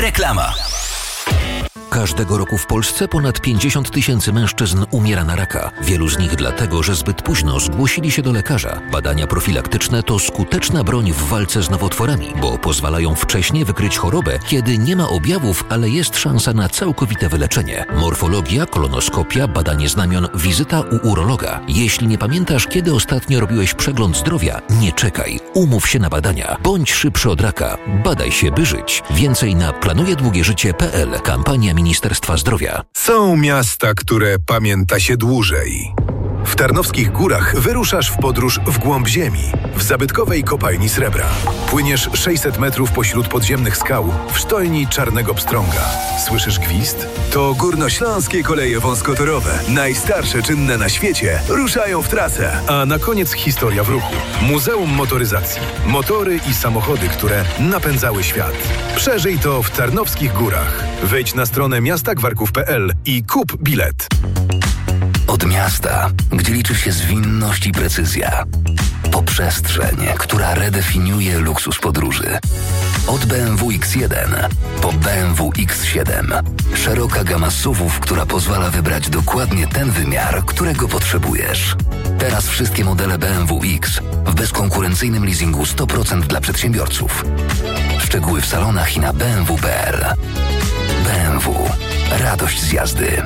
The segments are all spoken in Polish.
Reklama. Każdego roku w Polsce ponad 50 000 mężczyzn umiera na raka. Wielu z nich dlatego, że zbyt późno zgłosili się do lekarza. Badania profilaktyczne to skuteczna broń w walce z nowotworami, bo pozwalają wcześnie wykryć chorobę, kiedy nie ma objawów, ale jest szansa na całkowite wyleczenie. Morfologia, kolonoskopia, badanie znamion, wizyta u urologa. Jeśli nie pamiętasz, kiedy ostatnio robiłeś przegląd zdrowia, nie czekaj. Umów się na badania. Bądź szybszy od raka. Badaj się, by żyć. Więcej na planujedługieżycie.pl. Kampania Ministerstwa Zdrowia. Są miasta, które pamięta się dłużej. W Tarnowskich Górach wyruszasz w podróż w głąb ziemi, w zabytkowej kopalni srebra. Płyniesz 600 metrów pośród podziemnych skał w sztolni Czarnego Pstrąga. Słyszysz gwizd? To Górnośląskie Koleje Wąskotorowe, najstarsze czynne na świecie, ruszają w trasę. A na koniec historia w ruchu. Muzeum Motoryzacji. Motory i samochody, które napędzały świat. Przeżyj to w Tarnowskich Górach. Wejdź na stronę miastagwarków.pl i kup bilet. Od miasta, gdzie liczy się zwinność i precyzja, po przestrzeń, która redefiniuje luksus podróży. Od BMW X1 po BMW X7. Szeroka gama SUV-ów, która pozwala wybrać dokładnie ten wymiar, którego potrzebujesz. Teraz wszystkie modele BMW X w bezkonkurencyjnym leasingu 100% dla przedsiębiorców. Szczegóły w salonach i na BMW.pl. BMW. Radość z jazdy.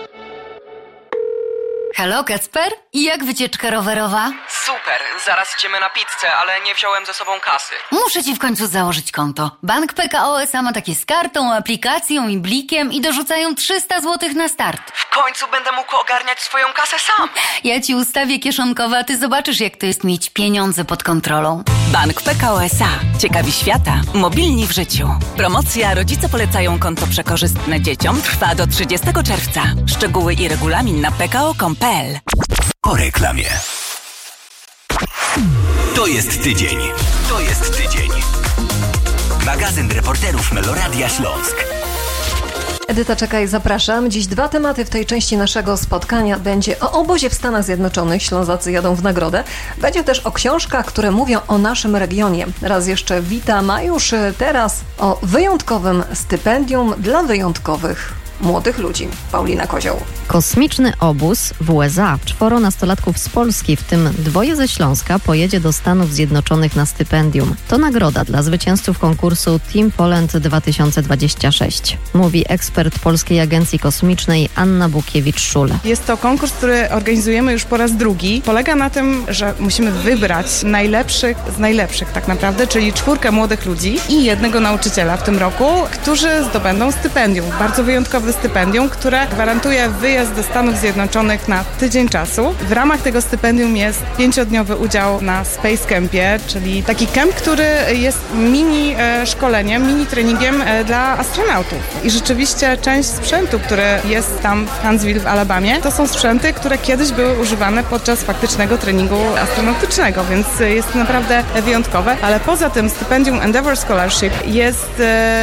Halo, Kacper? I jak wycieczka rowerowa? Super, zaraz idziemy na pizzę, ale nie wziąłem ze sobą kasy. Muszę ci w końcu założyć konto. Bank PKO SA ma takie z kartą, aplikacją i blikiem i dorzucają 300 zł na start. W końcu będę mógł ogarniać swoją kasę sam. Ja ci ustawię kieszonkowe, a ty zobaczysz, jak to jest mieć pieniądze pod kontrolą. Bank PKO SA. Ciekawi świata. Mobilni w życiu. Promocja Rodzice polecają konto przekorzystne dzieciom trwa do 30 czerwca. Szczegóły i regulamin na pko.com.pl. Po reklamie. To jest tydzień. To jest tydzień. Magazyn reporterów Meloradia Śląsk. Edyta Czekaj, zapraszam. Dziś 2 tematy w tej części naszego spotkania. Będzie o obozie w Stanach Zjednoczonych. Ślązacy jadą w nagrodę. Będzie też o książkach, które mówią o naszym regionie. Raz jeszcze witam, a już teraz o wyjątkowym stypendium dla wyjątkowych młodych ludzi. Paulina Kozioł. Kosmiczny obóz w USA. 4 nastolatków z Polski, w tym 2 ze Śląska, pojedzie do Stanów Zjednoczonych na stypendium. To nagroda dla zwycięzców konkursu Team Poland 2026. Mówi ekspert Polskiej Agencji Kosmicznej Anna Bukiewicz-Szul. Jest to konkurs, który organizujemy już po raz drugi. Polega na tym, że musimy wybrać najlepszych z najlepszych tak naprawdę, czyli 4 młodych ludzi i 1 nauczyciela w tym roku, którzy zdobędą stypendium. Bardzo wyjątkowe stypendium, które gwarantuje wyjazd do Stanów Zjednoczonych na tydzień czasu. W ramach tego stypendium jest 5-dniowy udział na Space Campie, czyli taki kemp, który jest mini szkoleniem, mini treningiem dla astronautów. I rzeczywiście część sprzętu, który jest tam w Huntsville w Alabamie, to są sprzęty, które kiedyś były używane podczas faktycznego treningu astronautycznego, więc jest to naprawdę wyjątkowe. Ale poza tym stypendium Endeavor Scholarship jest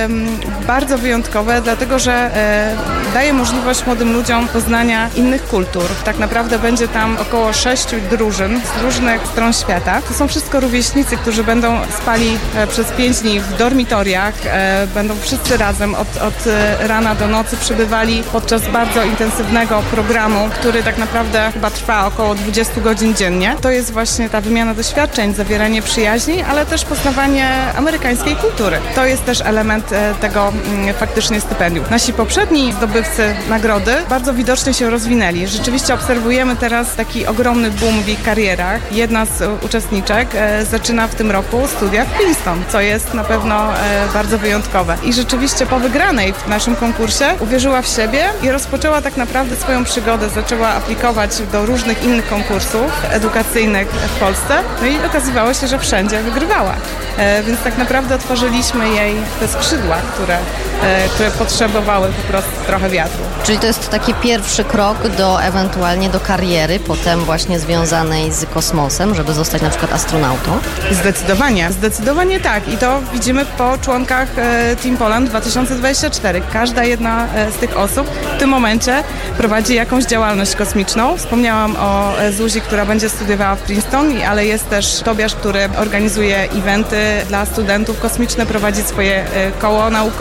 bardzo wyjątkowe, dlatego że daje możliwość młodym ludziom poznania innych kultur. Tak naprawdę będzie tam około 6 drużyn z różnych stron świata. To są wszystko rówieśnicy, którzy będą spali przez 5 dni w dormitoriach. Będą wszyscy razem od rana do nocy przebywali podczas bardzo intensywnego programu, który tak naprawdę chyba trwa około 20 godzin dziennie. To jest właśnie ta wymiana doświadczeń, zawieranie przyjaźni, ale też poznawanie amerykańskiej kultury. To jest też element tego faktycznie stypendium. Nasi poprzedni zdobywcy nagrody bardzo widocznie się rozwinęli. Rzeczywiście obserwujemy teraz taki ogromny boom w ich karierach. Jedna z uczestniczek zaczyna w tym roku studia w Princeton, co jest na pewno bardzo wyjątkowe. I rzeczywiście po wygranej w naszym konkursie uwierzyła w siebie i rozpoczęła tak naprawdę swoją przygodę. Zaczęła aplikować do różnych innych konkursów edukacyjnych w Polsce. No i okazywało się, że wszędzie wygrywała. Więc tak naprawdę otworzyliśmy jej te skrzydła, które potrzebowały po prostu trochę wiatru. Czyli to jest taki pierwszy krok ewentualnie do kariery, potem właśnie związanej z kosmosem, żeby zostać na przykład astronautą? Zdecydowanie tak. I to widzimy po członkach Team Poland 2024. Każda jedna z tych osób w tym momencie prowadzi jakąś działalność kosmiczną. Wspomniałam o Zuzi, która będzie studiowała w Princeton, ale jest też Tobiasz, który organizuje eventy dla studentów kosmiczne, prowadzi swoje koło naukowe.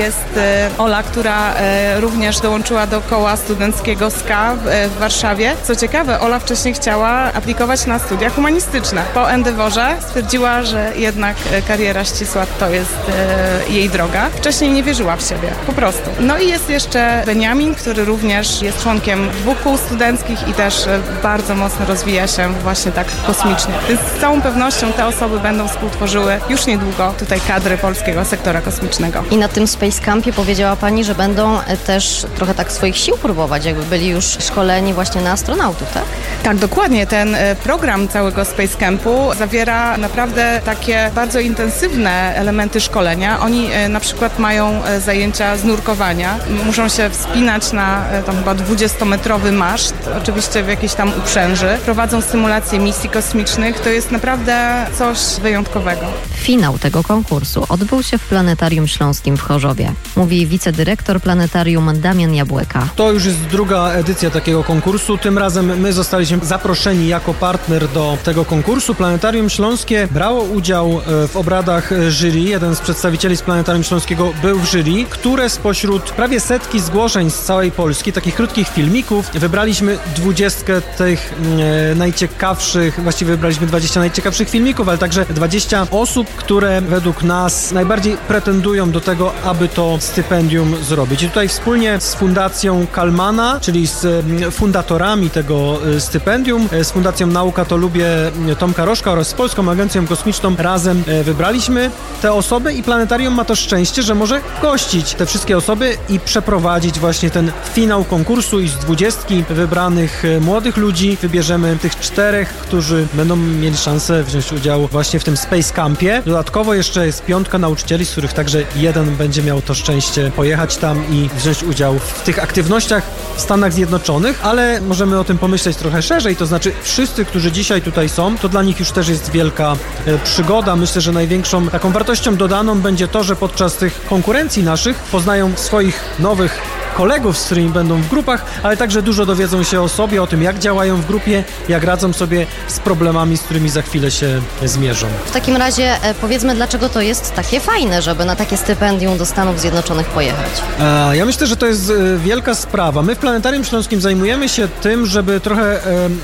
jest Ola, która również dołączyła do koła studenckiego SKA w Warszawie. Co ciekawe, Ola wcześniej chciała aplikować na studia humanistyczne. Po Endeavorze stwierdziła, że jednak kariera ścisła to jest jej droga. Wcześniej nie wierzyła w siebie, po prostu. No i jest jeszcze Beniamin, który również jest członkiem 2 kół studenckich i też bardzo mocno rozwija się właśnie tak kosmicznie. Więc z całą pewnością te osoby będą współtworzyły już niedługo tutaj kadry polskiego sektora kosmicznego. I na tym Space Campie powiedziała Pani, że będą też trochę tak swoich sił próbować, jakby byli już szkoleni właśnie na astronautów, tak? Tak, dokładnie. Ten program całego Space Campu zawiera naprawdę takie bardzo intensywne elementy szkolenia. Oni na przykład mają zajęcia z nurkowania. Muszą się wspinać na tam chyba 20-metrowy maszt, oczywiście w jakiejś tam uprzęży. Prowadzą symulacje misji kosmicznych. To jest naprawdę coś wyjątkowego. Finał tego konkursu odbył się w Planetarium Śląskim w Chorzowie. Mówi wicedyrektor planetarium Damian Jabłeka. To już jest druga edycja takiego konkursu. Tym razem my zostaliśmy zaproszeni jako partner do tego konkursu. Planetarium Śląskie brało udział w obradach jury. Jeden z przedstawicieli z Planetarium Śląskiego był w jury, które spośród prawie setki zgłoszeń z całej Polski, takich krótkich filmików, wybraliśmy 20 tych najciekawszych, właściwie wybraliśmy 20 najciekawszych filmików, ale także 20 osób, które według nas najbardziej pretendują do tego, aby to stypendium zrobić. I tutaj wspólnie z Fundacją Kalmana, czyli z fundatorami tego stypendium, z Fundacją Nauka to Lubię Tomka Rożka oraz z Polską Agencją Kosmiczną razem wybraliśmy te osoby i planetarium ma to szczęście, że może gościć te wszystkie osoby i przeprowadzić właśnie ten finał konkursu i z 20 wybranych młodych ludzi wybierzemy tych 4, którzy będą mieli szansę wziąć udział właśnie w tym Space Campie. Dodatkowo jeszcze jest 5 nauczycieli, z których także jeden będzie miał to szczęście pojechać tam i wziąć udział w tych aktywnościach w Stanach Zjednoczonych, ale możemy o tym pomyśleć trochę szerzej, to znaczy wszyscy, którzy dzisiaj tutaj są, to dla nich już też jest wielka przygoda. Myślę, że największą taką wartością dodaną będzie to, że podczas tych konkurencji naszych poznają swoich nowych kolegów, z którymi będą w grupach, ale także dużo dowiedzą się o sobie, o tym, jak działają w grupie, jak radzą sobie z problemami, z którymi za chwilę się zmierzą. W takim razie powiedzmy, dlaczego to jest takie fajne, żeby na takie stypendium do Stanów Zjednoczonych pojechać? Ja myślę, że to jest wielka sprawa. My w Planetarium Śląskim zajmujemy się tym, żeby trochę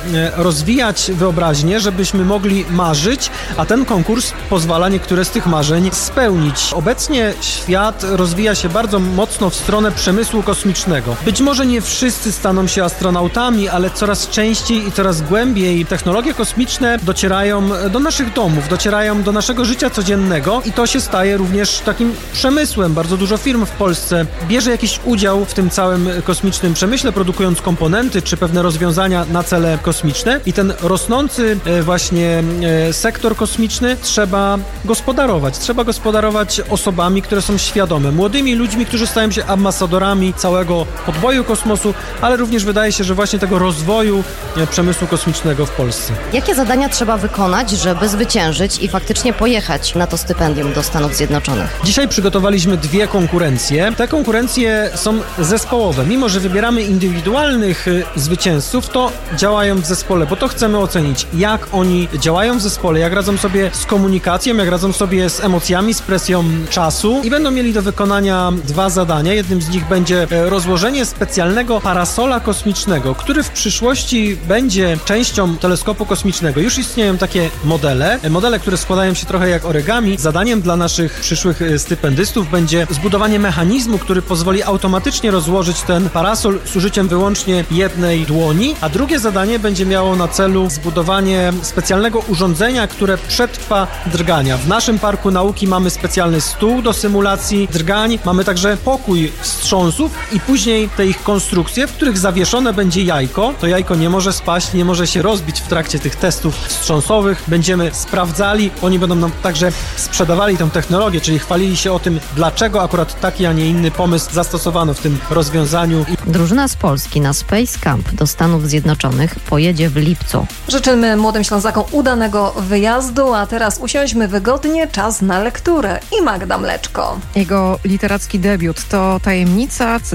rozwijać wyobraźnię, żebyśmy mogli marzyć, a ten konkurs pozwala niektóre z tych marzeń spełnić. Obecnie świat rozwija się bardzo mocno w stronę przemysłu kosmicznego. Być może nie wszyscy staną się astronautami, ale coraz częściej i coraz głębiej technologie kosmiczne docierają do naszych domów, docierają do naszego życia codziennego i to się staje również takim przemysłem. Bardzo dużo firm w Polsce bierze jakiś udział w tym całym kosmicznym przemyśle, produkując komponenty czy pewne rozwiązania na cele kosmiczne i ten rosnący właśnie sektor kosmiczny trzeba gospodarować. Trzeba gospodarować osobami, które są świadome, młodymi ludźmi, którzy stają się ambasadorami całego podboju kosmosu, ale również wydaje się, że właśnie tego rozwoju przemysłu kosmicznego w Polsce. Jakie zadania trzeba wykonać, żeby zwyciężyć i faktycznie pojechać na to stypendium do Stanów Zjednoczonych? Dzisiaj przygotowaliśmy 2 konkurencje. Te konkurencje są zespołowe. Mimo że wybieramy indywidualnych zwycięzców, to działają w zespole, bo to chcemy ocenić, jak oni działają w zespole, jak radzą sobie z komunikacją, jak radzą sobie z emocjami, z presją czasu i będą mieli do wykonania 2 zadania. Jednym z nich będzie rozłożenie specjalnego parasola kosmicznego, który w przyszłości będzie częścią teleskopu kosmicznego. Już istnieją takie modele, które składają się trochę jak origami. Zadaniem dla naszych przyszłych stypendystów będzie zbudowanie mechanizmu, który pozwoli automatycznie rozłożyć ten parasol z użyciem wyłącznie jednej dłoni, a drugie zadanie będzie miało na celu zbudowanie specjalnego urządzenia, które przetrwa drgania. W naszym Parku Nauki mamy specjalny stół do symulacji drgań, mamy także pokój wstrząsów i później te ich konstrukcje, w których zawieszone będzie jajko. To jajko nie może spaść, nie może się rozbić w trakcie tych testów wstrząsowych. Będziemy sprawdzali, oni będą nam także sprzedawali tę technologię, czyli chwalili się o tym, dlaczego akurat taki, a nie inny pomysł zastosowano w tym rozwiązaniu. Drużyna z Polski na Space Camp do Stanów Zjednoczonych pojedzie w lipcu. Życzymy młodym Ślązakom udanego wyjazdu, a teraz usiądźmy wygodnie, czas na lekturę i Magda Mleczko. Jego literacki debiut to Tajemnica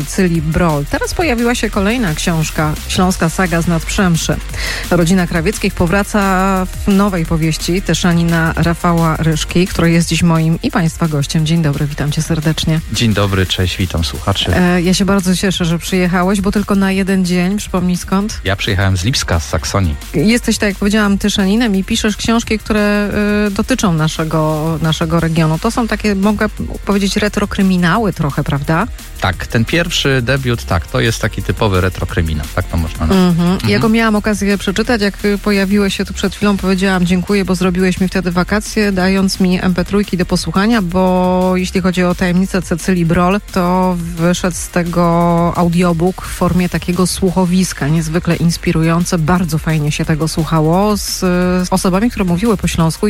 Cecylii Broll. Teraz pojawiła się kolejna książka, Śląska saga z Nadprzemszy. Rodzina Krawieckich powraca w nowej powieści Tyszanina Rafała Ryszki, który jest dziś moim i Państwa gościem. Dzień dobry, witam Cię serdecznie. Dzień dobry, cześć, witam słuchaczy. Ja się bardzo cieszę, że przyjechałeś, bo tylko na jeden dzień, przypomnij skąd? Ja przyjechałem z Lipska, z Saksonii. Jesteś, tak jak powiedziałam, Tyszaninem i piszesz książki, które dotyczą naszego regionu. To są takie, mogę powiedzieć, retrokryminały trochę, prawda? Tak, ten pierwszy debiut, tak, to jest taki typowy retrokryminał, tak to można nazwać. Ja go miałam okazję przeczytać, jak pojawiłeś się tu przed chwilą, powiedziałam dziękuję, bo zrobiłeś mi wtedy wakacje, dając mi MP3 do posłuchania, bo jeśli chodzi o tajemnicę Cecylii Broll, to wyszedł z tego audiobook w formie takiego słuchowiska, niezwykle inspirujące, bardzo fajnie się tego słuchało, z osobami, które mówiły po śląsku i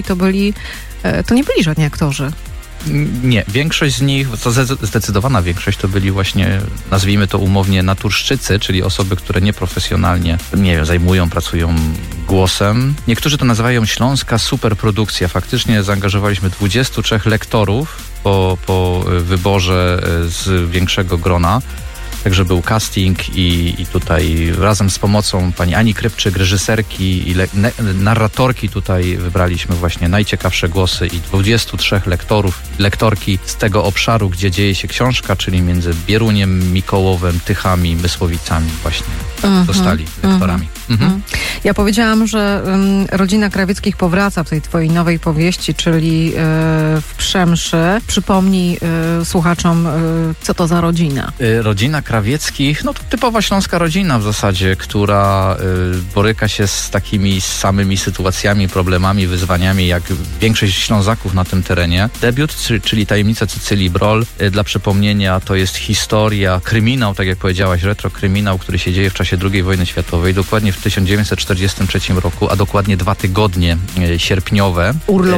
to nie byli żadni aktorzy. Nie, większość z nich, to zdecydowana większość to byli właśnie, nazwijmy to umownie, naturszczycy, czyli osoby, które nieprofesjonalnie, pracują głosem. Niektórzy to nazywają śląska superprodukcja. Faktycznie zaangażowaliśmy 23 lektorów po wyborze z większego grona. Także był casting i tutaj razem z pomocą pani Ani Krypczyk, reżyserki i narratorki tutaj wybraliśmy właśnie najciekawsze głosy i 23 lektorki z tego obszaru, gdzie dzieje się książka, czyli między Bieruniem, Mikołowem, Tychami, Mysłowicami właśnie zostali lektorami. Ja powiedziałam, że rodzina Krawieckich powraca w tej twojej nowej powieści, czyli w Przemszy. Przypomnij słuchaczom, co to za rodzina. Rodzina Krawieckich, no to typowa śląska rodzina w zasadzie, która boryka się z takimi samymi sytuacjami, problemami, wyzwaniami, jak większość Ślązaków na tym terenie. Debiut, czyli Tajemnica Cecylii Broll, dla przypomnienia, to jest historia, kryminał, tak jak powiedziałaś, retrokryminał, który się dzieje w czasie II wojny światowej, dokładnie w 1943 roku, a dokładnie 2 tygodnie sierpniowe.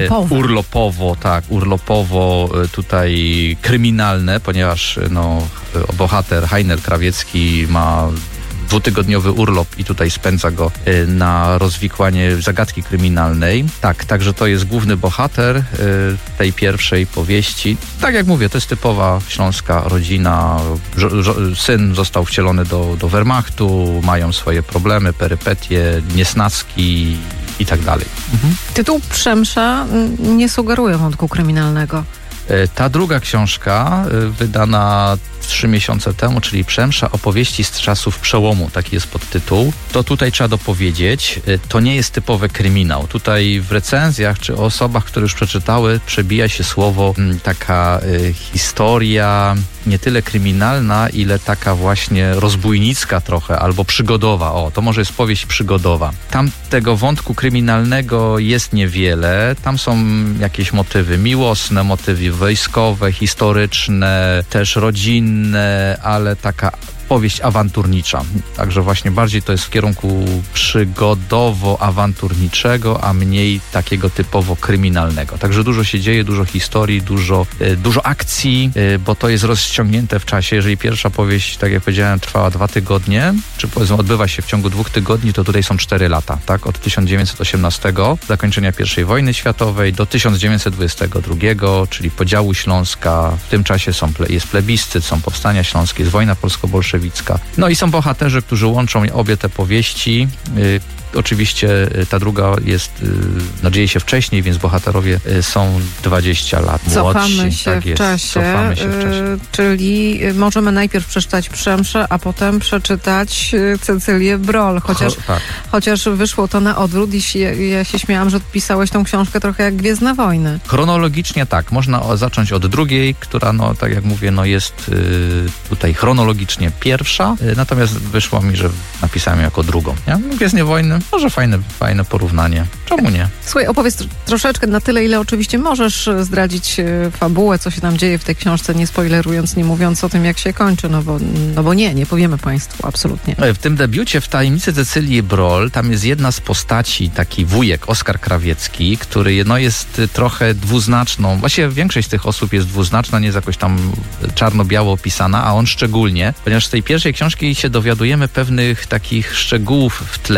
Urlopowo tutaj kryminalne, ponieważ bohater Heiner Krawiecki ma 2-tygodniowy urlop i tutaj spędza go na rozwikłanie zagadki kryminalnej. Tak, także to jest główny bohater tej pierwszej powieści. Tak jak mówię, to jest typowa śląska rodzina. Syn został wcielony do Wehrmachtu, mają swoje problemy, perypetie, niesnaski i tak dalej. Tytuł Przemsza nie sugeruje wątku kryminalnego. Ta druga książka, wydana 3 miesiące temu, czyli Przemsza, opowieści z czasów przełomu, taki jest podtytuł. To tutaj trzeba dopowiedzieć, to nie jest typowy kryminał. Tutaj w recenzjach czy o osobach, które już przeczytały, przebija się słowo taka historia nie tyle kryminalna, ile taka właśnie rozbójnicka trochę, albo przygodowa. To może jest powieść przygodowa. Tam tego wątku kryminalnego jest niewiele. Tam są jakieś motywy miłosne, motywy wojskowe, historyczne, też rodzinne, ale taka powieść awanturnicza. Także właśnie bardziej to jest w kierunku przygodowo-awanturniczego, a mniej takiego typowo kryminalnego. Także dużo się dzieje, dużo historii, dużo akcji, bo to jest rozciągnięte w czasie. Jeżeli pierwsza powieść, tak jak powiedziałem, trwała 2 tygodnie, czy powiedzmy odbywa się w ciągu 2 tygodni, to tutaj są 4 lata, tak? Od 1918, zakończenia I wojny światowej, do 1922, czyli podziału Śląska. W tym czasie jest plebiscyt, są powstania śląskie, jest wojna polsko-bolszewicka. No i są bohaterzy, którzy łączą obie te powieści. Oczywiście ta druga dzieje się wcześniej, więc bohaterowie są 20 lat młodsi. Cofamy się w czasie. Czyli możemy najpierw przeczytać Przemszę, a potem przeczytać Cecylię Broll. Chociaż wyszło to na odwrót i ja się śmiałam, że pisałeś tą książkę trochę jak Gwiezdne Wojny. Chronologicznie tak. Można zacząć od drugiej, która, tak jak mówię, jest tutaj chronologicznie pierwsza, natomiast wyszło mi, że napisałem jako drugą. Gwiezdne Wojny, może fajne porównanie. Czemu nie? Słuchaj, opowiedz troszeczkę, na tyle, ile oczywiście możesz zdradzić fabułę, co się tam dzieje w tej książce, nie spoilerując, nie mówiąc o tym, jak się kończy, bo nie powiemy Państwu, absolutnie. W tym debiucie, w Tajemnicy Cecylii Broll, tam jest jedna z postaci, taki wujek, Oskar Krawiecki, który jest trochę dwuznaczną, właściwie większość z tych osób jest dwuznaczna, nie jest jakoś tam czarno-biało opisana, a on szczególnie, ponieważ z tej pierwszej książki się dowiadujemy pewnych takich szczegółów w tle. Był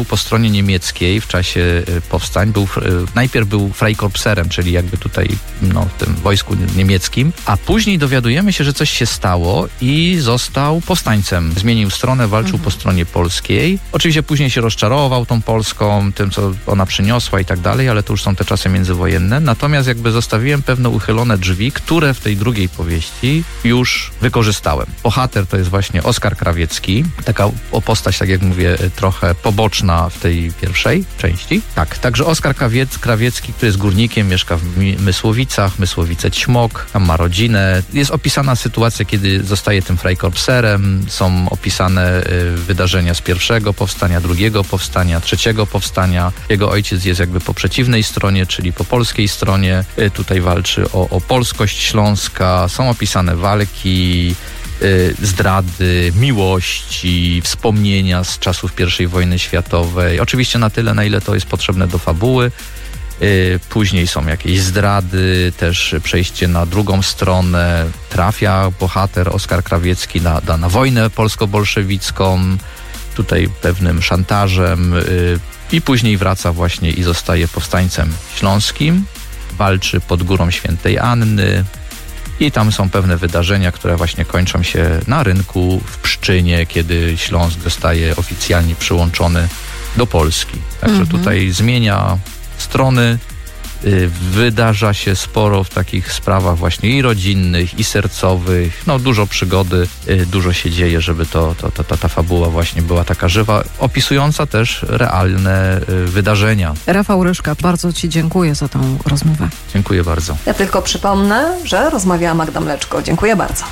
był po stronie niemieckiej w czasie powstań. Najpierw był Freikorpserem, czyli jakby tutaj w tym wojsku niemieckim, a później dowiadujemy się, że coś się stało i został powstańcem. Zmienił stronę, walczył po stronie polskiej. Oczywiście później się rozczarował tą Polską, tym co ona przyniosła i tak dalej, ale to już są te czasy międzywojenne. Natomiast jakby zostawiłem pewne uchylone drzwi, które w tej drugiej powieści już wykorzystałem. Bohater to jest właśnie Oskar Krawiecki, taka postać, tak jak mówię, trochę poboczna w tej pierwszej części. Tak, także Oskar Krawiecki, który jest górnikiem, mieszka w Mysłowicach, Mysłowice-Ćmok, tam ma rodzinę. Jest opisana sytuacja, kiedy zostaje tym Freikorpserem, są opisane wydarzenia z pierwszego powstania, drugiego powstania, trzeciego powstania. Jego ojciec jest jakby po przeciwnej stronie, czyli po polskiej stronie. Tutaj walczy o polskość Śląska. Są opisane walki, zdrady, miłości, wspomnienia z czasów I wojny światowej. Oczywiście na tyle, na ile to jest potrzebne do fabuły. Później są jakieś zdrady, też przejście na drugą stronę. Trafia bohater Oskar Krawiecki na wojnę polsko-bolszewicką, tutaj pewnym szantażem i później wraca właśnie i zostaje powstańcem śląskim. Walczy pod Górą Świętej Anny. I tam są pewne wydarzenia, które właśnie kończą się na rynku w Pszczynie, kiedy Śląsk zostaje oficjalnie przyłączony do Polski. Także tutaj zmienia strony, wydarza się sporo w takich sprawach właśnie i rodzinnych, i sercowych. Dużo przygody, dużo się dzieje, żeby ta fabuła właśnie była taka żywa, opisująca też realne wydarzenia. Rafał Ryszka, bardzo Ci dziękuję za tą rozmowę. Dziękuję bardzo. Ja tylko przypomnę, że rozmawiała Magda Mleczko. Dziękuję bardzo.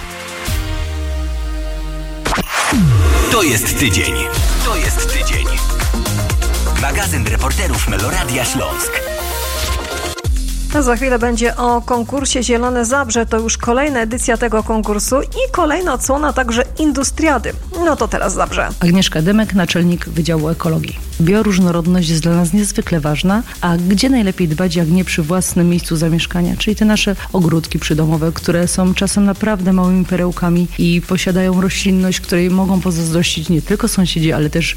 To jest tydzień. To jest tydzień. Magazyn reporterów Meloradia Śląsk. Za chwilę będzie o konkursie Zielone Zabrze. To już kolejna edycja tego konkursu i kolejna odsłona także Industriady. No to teraz Zabrze. Agnieszka Dymek, naczelnik Wydziału Ekologii. Bioróżnorodność jest dla nas niezwykle ważna, a gdzie najlepiej dbać, jak nie przy własnym miejscu zamieszkania, czyli te nasze ogródki przydomowe, które są czasem naprawdę małymi perełkami i posiadają roślinność, której mogą pozazdrościć nie tylko sąsiedzi, ale też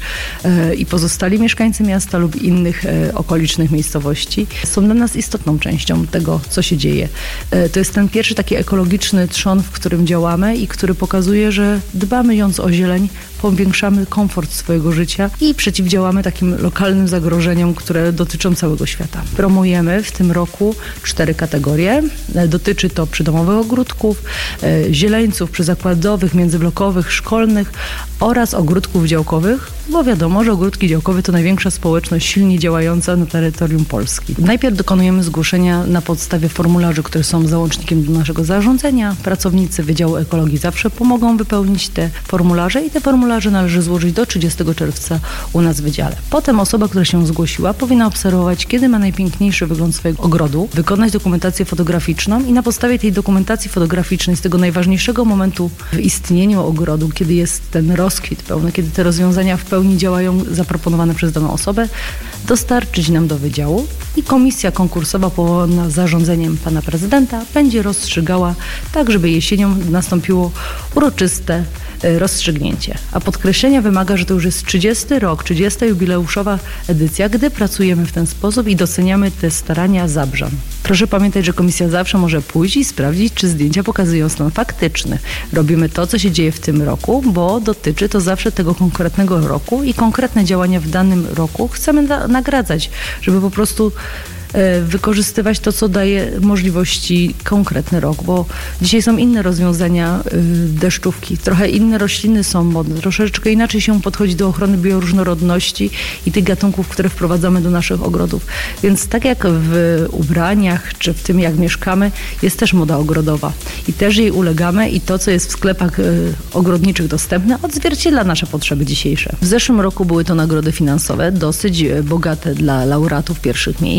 i pozostali mieszkańcy miasta lub innych okolicznych miejscowości. Są dla nas istotną częścią tego, co się dzieje. To jest ten pierwszy taki ekologiczny trzon, w którym działamy i który pokazuje, że dbając o zieleń, powiększamy komfort swojego życia i przeciwdziałamy takim lokalnym zagrożeniom, które dotyczą całego świata. Promujemy w tym roku 4 kategorie. Dotyczy to przydomowych ogródków, zieleńców przyzakładowych, międzyblokowych, szkolnych oraz ogródków działkowych, bo wiadomo, że ogródki działkowe to największa społeczność silnie działająca na terytorium Polski. Najpierw dokonujemy zgłoszenia na podstawie formularzy, które są załącznikiem do naszego zarządzenia. Pracownicy Wydziału Ekologii zawsze pomogą wypełnić te formularze i te formularze należy złożyć do 30 czerwca u nas w wydziale. Potem osoba, która się zgłosiła, powinna obserwować, kiedy ma najpiękniejszy wygląd swojego ogrodu, wykonać dokumentację fotograficzną i na podstawie tej dokumentacji fotograficznej z tego najważniejszego momentu w istnieniu ogrodu, kiedy jest ten rozkwit pełny, kiedy te rozwiązania w pełni działają zaproponowane przez daną osobę, dostarczyć nam do wydziału i komisja konkursowa powołana zarządzeniem pana prezydenta będzie rozstrzygała tak, żeby jesienią nastąpiło uroczyste rozstrzygnięcie. A podkreślenia wymaga, że to już jest 30 rok, 30. jubileuszowa edycja, gdy pracujemy w ten sposób i doceniamy te starania Zabrzan. Proszę pamiętać, że komisja zawsze może pójść i sprawdzić, czy zdjęcia pokazują stan faktyczny. Robimy to, co się dzieje w tym roku, bo dotyczy to zawsze tego konkretnego roku i konkretne działania w danym roku chcemy nagradzać, żeby po prostu wykorzystywać to, co daje możliwości konkretny rok, bo dzisiaj są inne rozwiązania deszczówki, trochę inne rośliny są modne, troszeczkę inaczej się podchodzi do ochrony bioróżnorodności i tych gatunków, które wprowadzamy do naszych ogrodów. Więc tak jak w ubraniach, czy w tym, jak mieszkamy, jest też moda ogrodowa i też jej ulegamy i to, co jest w sklepach ogrodniczych dostępne, odzwierciedla nasze potrzeby dzisiejsze. W zeszłym roku były to nagrody finansowe, dosyć bogate dla laureatów pierwszych miejsc.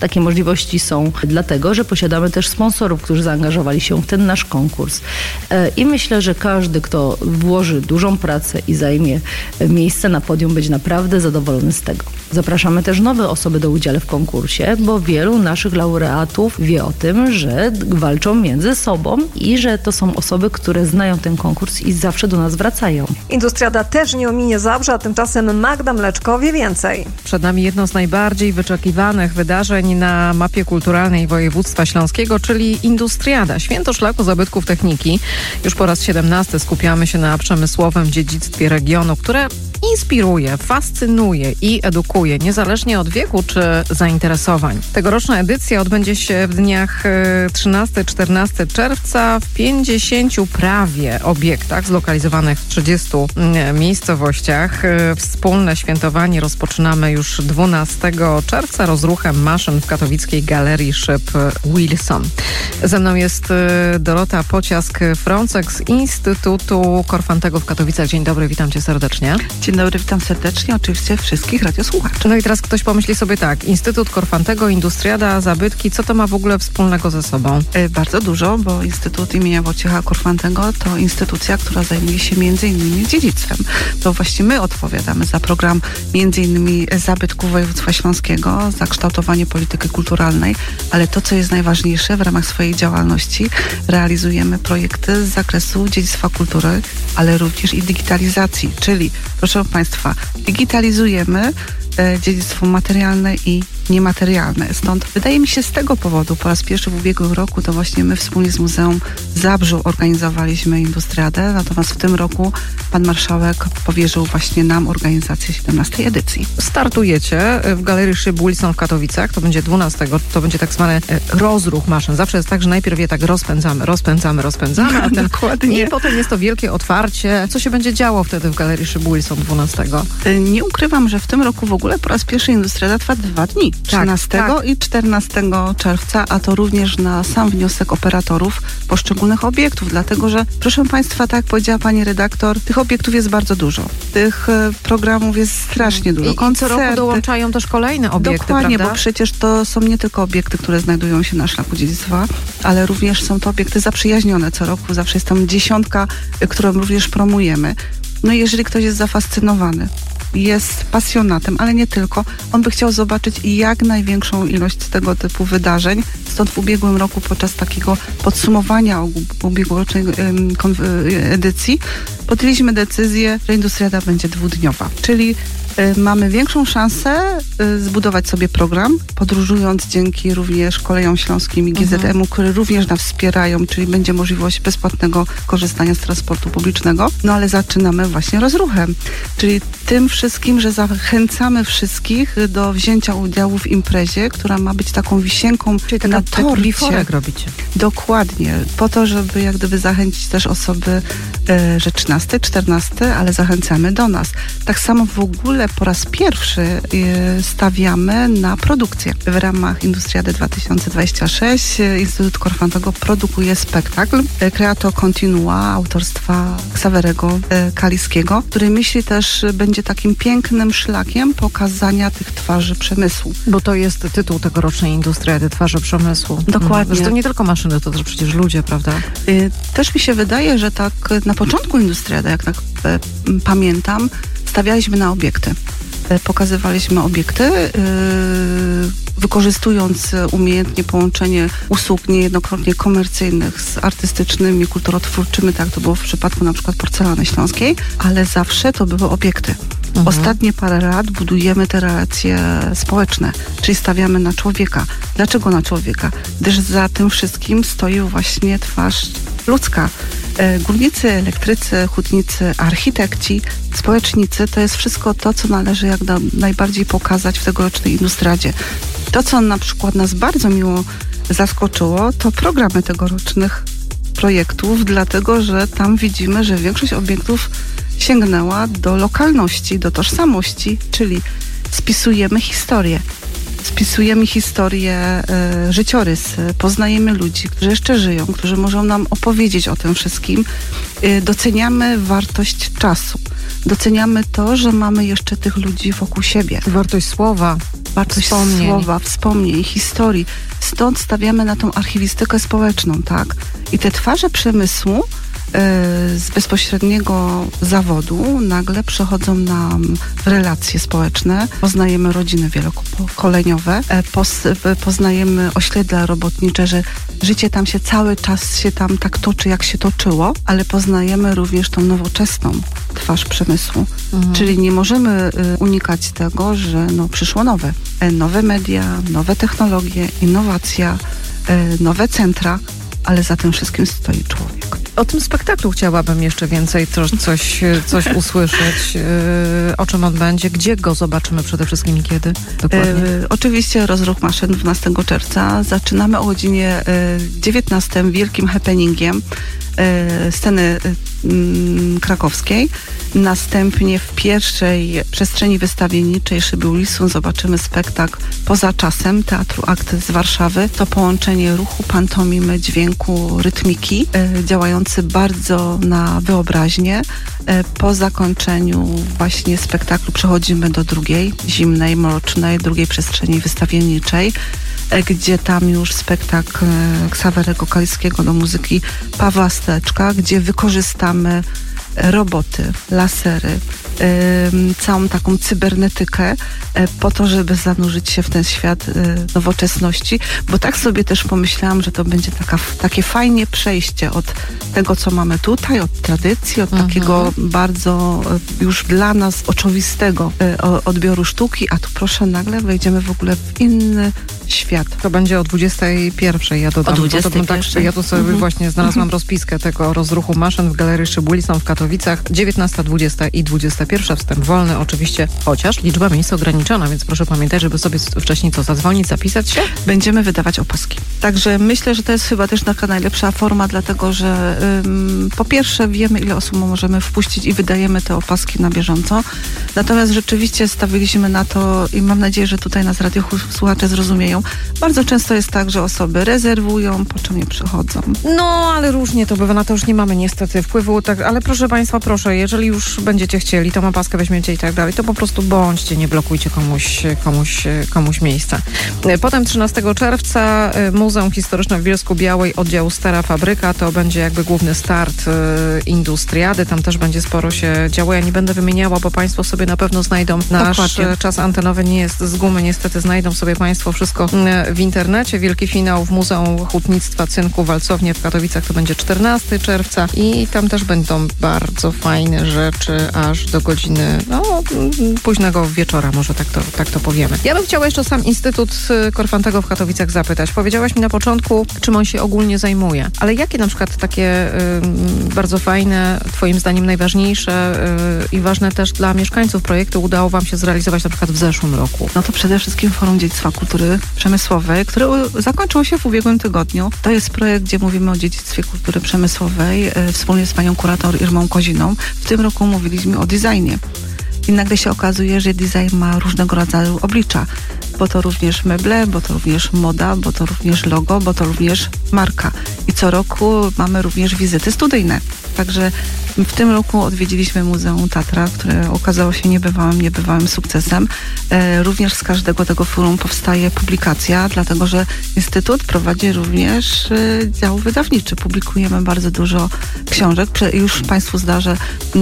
Takie możliwości są dlatego, że posiadamy też sponsorów, którzy zaangażowali się w ten nasz konkurs. I myślę, że każdy, kto włoży dużą pracę i zajmie miejsce na podium, będzie naprawdę zadowolony z tego. Zapraszamy też nowe osoby do udziału w konkursie, bo wielu naszych laureatów wie o tym, że walczą między sobą i że to są osoby, które znają ten konkurs i zawsze do nas wracają. Industriada też nie ominie Zabrze, a tymczasem Magda Mleczko wie więcej. Przed nami jedno z najbardziej wyczekiwanych wydarzeń na mapie kulturalnej województwa śląskiego, czyli Industriada, święto szlaku zabytków techniki. Już po raz 17 skupiamy się na przemysłowym dziedzictwie regionu, które inspiruje, fascynuje i edukuje, niezależnie od wieku czy zainteresowań. Tegoroczna edycja odbędzie się w dniach 13-14 czerwca w 50 prawie obiektach zlokalizowanych w 30 miejscowościach. Wspólne świętowanie rozpoczynamy już 12 czerwca rozruchem maszyn w katowickiej Galerii Szyb Wilson. Ze mną jest Dorota Pociask-Frącek z Instytutu Korfantego w Katowicach. Dzień dobry, witam cię serdecznie. Dzień dobry, witam serdecznie, oczywiście wszystkich radiosłuchaczy. No i teraz ktoś pomyśli sobie tak, Instytut Korfantego, Industriada, zabytki, co to ma w ogóle wspólnego ze sobą? Bardzo dużo, bo Instytut imienia Wojciecha Korfantego to instytucja, która zajmuje się m.in. dziedzictwem. To właśnie my odpowiadamy za program m.in. zabytków województwa śląskiego, za kształtowanie polityki kulturalnej, ale to, co jest najważniejsze, w ramach swojej działalności realizujemy projekty z zakresu dziedzictwa kultury, ale również i digitalizacji, czyli proszę Państwa, digitalizujemy dziedzictwo materialne i niematerialne. Stąd wydaje mi się z tego powodu po raz pierwszy w ubiegłym roku to właśnie my wspólnie z Muzeum Zabrzu organizowaliśmy Industriadę, natomiast w tym roku pan marszałek powierzył właśnie nam organizację 17. edycji. Startujecie w Galerii Szyb Wilson w Katowicach, to będzie 12, to będzie tak zwany rozruch maszyn. Zawsze jest tak, że najpierw je tak rozpędzamy, a dokładnie. I potem jest to wielkie otwarcie. Co się będzie działo wtedy w Galerii Szyb Wilson 12? Nie ukrywam, że w tym roku w ogóle po raz pierwszy Industriada trwa 2 dni. 13 i 14 czerwca, a to również na sam wniosek operatorów poszczególnych obiektów, dlatego że, proszę Państwa, tak jak powiedziała pani redaktor, tych obiektów jest bardzo dużo. Tych programów jest strasznie dużo. I co roku dołączają też kolejne obiekty, dokładnie, prawda? Bo przecież to są nie tylko obiekty, które znajdują się na szlaku dziedzictwa, ale również są to obiekty zaprzyjaźnione. Co roku zawsze jest tam 10, którą również promujemy. No i jeżeli ktoś jest zafascynowany, jest pasjonatem, ale nie tylko. On by chciał zobaczyć jak największą ilość tego typu wydarzeń. Stąd w ubiegłym roku podczas takiego podsumowania ubiegłorocznej edycji podjęliśmy decyzję, że Industriada będzie 2-dniowa. Czyli mamy większą szansę zbudować sobie program, podróżując dzięki również Kolejom Śląskim i GZM-u, które również nas wspierają, czyli będzie możliwość bezpłatnego korzystania z transportu publicznego. No ale zaczynamy właśnie rozruchem, czyli tym wszystkim, że zachęcamy wszystkich do wzięcia udziału w imprezie, która ma być taką wisienką na torcie. Biforek robicie. Dokładnie, po to, żeby jak gdyby zachęcić też osoby, że 13, 14, ale zachęcamy do nas. Tak samo w ogóle po raz pierwszy stawiamy na produkcję. W ramach Industriady 2026 Instytut Korfantego produkuje spektakl Creato Continua autorstwa Ksawerego Kaliskiego, który myśli też będzie takim pięknym szlakiem pokazania tych twarzy przemysłu. Bo to jest tytuł tegorocznej Industriady, twarze przemysłu. Dokładnie. Że to nie tylko maszyny, to też przecież ludzie, prawda? Też mi się wydaje, że tak na początku Industriady, jak tak pamiętam, stawialiśmy na obiekty. Pokazywaliśmy obiekty, wykorzystując umiejętnie połączenie usług niejednokrotnie komercyjnych z artystycznymi, kulturotwórczymi, tak to było w przypadku na przykład porcelany śląskiej, ale zawsze to były obiekty. Ostatnie parę lat budujemy te relacje społeczne, czyli stawiamy na człowieka. Dlaczego na człowieka? Gdyż za tym wszystkim stoi właśnie twarz ludzka. Górnicy, elektrycy, hutnicy, architekci, społecznicy, to jest wszystko to, co należy jak najbardziej pokazać w tegorocznej Industriadzie. To, co na przykład nas bardzo miło zaskoczyło, to programy tegorocznych projektów, dlatego że tam widzimy, że większość obiektów sięgnęła do lokalności, do tożsamości, czyli spisujemy historię. Spisujemy historię, życiorys, poznajemy ludzi, którzy jeszcze żyją, którzy mogą nam opowiedzieć o tym wszystkim. Doceniamy wartość czasu. doceniamy to, że mamy jeszcze tych ludzi wokół siebie. Wartość słowa. Wartość słowa, wspomnień, historii. Stąd stawiamy na tą archiwistykę społeczną, tak? I te twarze przemysłu z bezpośredniego zawodu nagle przechodzą nam w relacje społeczne. Poznajemy rodziny wielopokoleniowe, poznajemy osiedla robotnicze, że życie tam się cały czas się tam tak toczy, jak się toczyło, ale poznajemy również tą nowoczesną twarz przemysłu. Czyli nie możemy unikać tego, że przyszło nowe media, nowe technologie, innowacja, nowe centra, ale za tym wszystkim stoi człowiek. O tym spektaklu chciałabym jeszcze więcej coś usłyszeć. O czym on będzie? Gdzie go zobaczymy przede wszystkim i kiedy? Dokładnie. Oczywiście Rozruch Maszyn 12 czerwca. Zaczynamy o godzinie 19 wielkim happeningiem sceny krakowskiej. Następnie w pierwszej przestrzeni wystawienniczej Szyby ulicą zobaczymy spektakl Poza czasem Teatru Akt z Warszawy. To połączenie ruchu, pantomimy, dźwięku, rytmiki, działający bardzo na wyobraźnię. Po zakończeniu właśnie spektaklu przechodzimy do drugiej, zimnej, mrocznej, drugiej przestrzeni wystawienniczej, gdzie tam już spektakl Ksawerego Kaliskiego do muzyki Pawła Steczka, gdzie wykorzystamy roboty, lasery, całą taką cybernetykę po to, żeby zanurzyć się w ten świat nowoczesności, bo tak sobie też pomyślałam, że to będzie takie fajnie przejście od tego, co mamy tutaj, od tradycji, od takiego bardzo już dla nas oczywistego odbioru sztuki, a tu proszę, nagle wejdziemy w ogóle w inny świat. To będzie o 21:00, ja dodam. O 21:00. Ja tu sobie właśnie znalazłam rozpiskę tego Rozruchu Maszyn w Galerii Szybulicą w Katowicach. 19, 20 i 21. Wstęp wolny oczywiście, chociaż liczba miejsc ograniczona, więc proszę pamiętać, żeby sobie wcześniej zadzwonić, zapisać się. Będziemy wydawać opaski. Także myślę, że to jest chyba też taka najlepsza forma, dlatego że po pierwsze wiemy, ile osób możemy wpuścić i wydajemy te opaski na bieżąco. Natomiast rzeczywiście stawiliśmy na to i mam nadzieję, że tutaj nas radiosłuchacze zrozumieją. Bardzo często jest tak, że osoby rezerwują, po czym nie przychodzą. No, ale różnie to bywa, na to już nie mamy niestety wpływu, tak, ale proszę Państwa, proszę, jeżeli już będziecie chcieli, tą opaskę weźmiecie i tak dalej, to po prostu bądźcie, nie blokujcie komuś miejsca. Potem 13 czerwca Muzeum Historyczne w Bielsku Białej, oddział Stara Fabryka, to będzie jakby główny start Industriady, tam też będzie sporo się działo, ja nie będę wymieniała, bo Państwo sobie na pewno znajdą, nasz czas antenowy nie jest z gumy, niestety znajdą sobie Państwo wszystko w internecie. Wielki finał w Muzeum Hutnictwa Cynku Walcownie w Katowicach to będzie 14 czerwca i tam też będą bardzo fajne rzeczy aż do godziny późnego wieczora, może tak to powiemy. Ja bym chciała jeszcze sam Instytut Korfantego w Katowicach zapytać. Powiedziałaś mi na początku, czym on się ogólnie zajmuje, ale jakie na przykład takie bardzo fajne, twoim zdaniem najważniejsze i ważne też dla mieszkańców projekty udało wam się zrealizować na przykład w zeszłym roku? No to przede wszystkim Forum Dziedzictwa Kultury Przemysłowej, które zakończyło się w ubiegłym tygodniu. To jest projekt, gdzie mówimy o dziedzictwie kultury przemysłowej wspólnie z panią kurator Irmą Koziną. W tym roku mówiliśmy o designie. I nagle się okazuje, że design ma różnego rodzaju oblicza. Bo to również meble, bo to również moda, bo to również logo, bo to również marka. I co roku mamy również wizyty studyjne. Także w tym roku odwiedziliśmy Muzeum Tatra, które okazało się niebywałym sukcesem. Również z każdego tego forum powstaje publikacja, dlatego że Instytut prowadzi również dział wydawniczy. Publikujemy bardzo dużo książek. Już Państwu zdarzę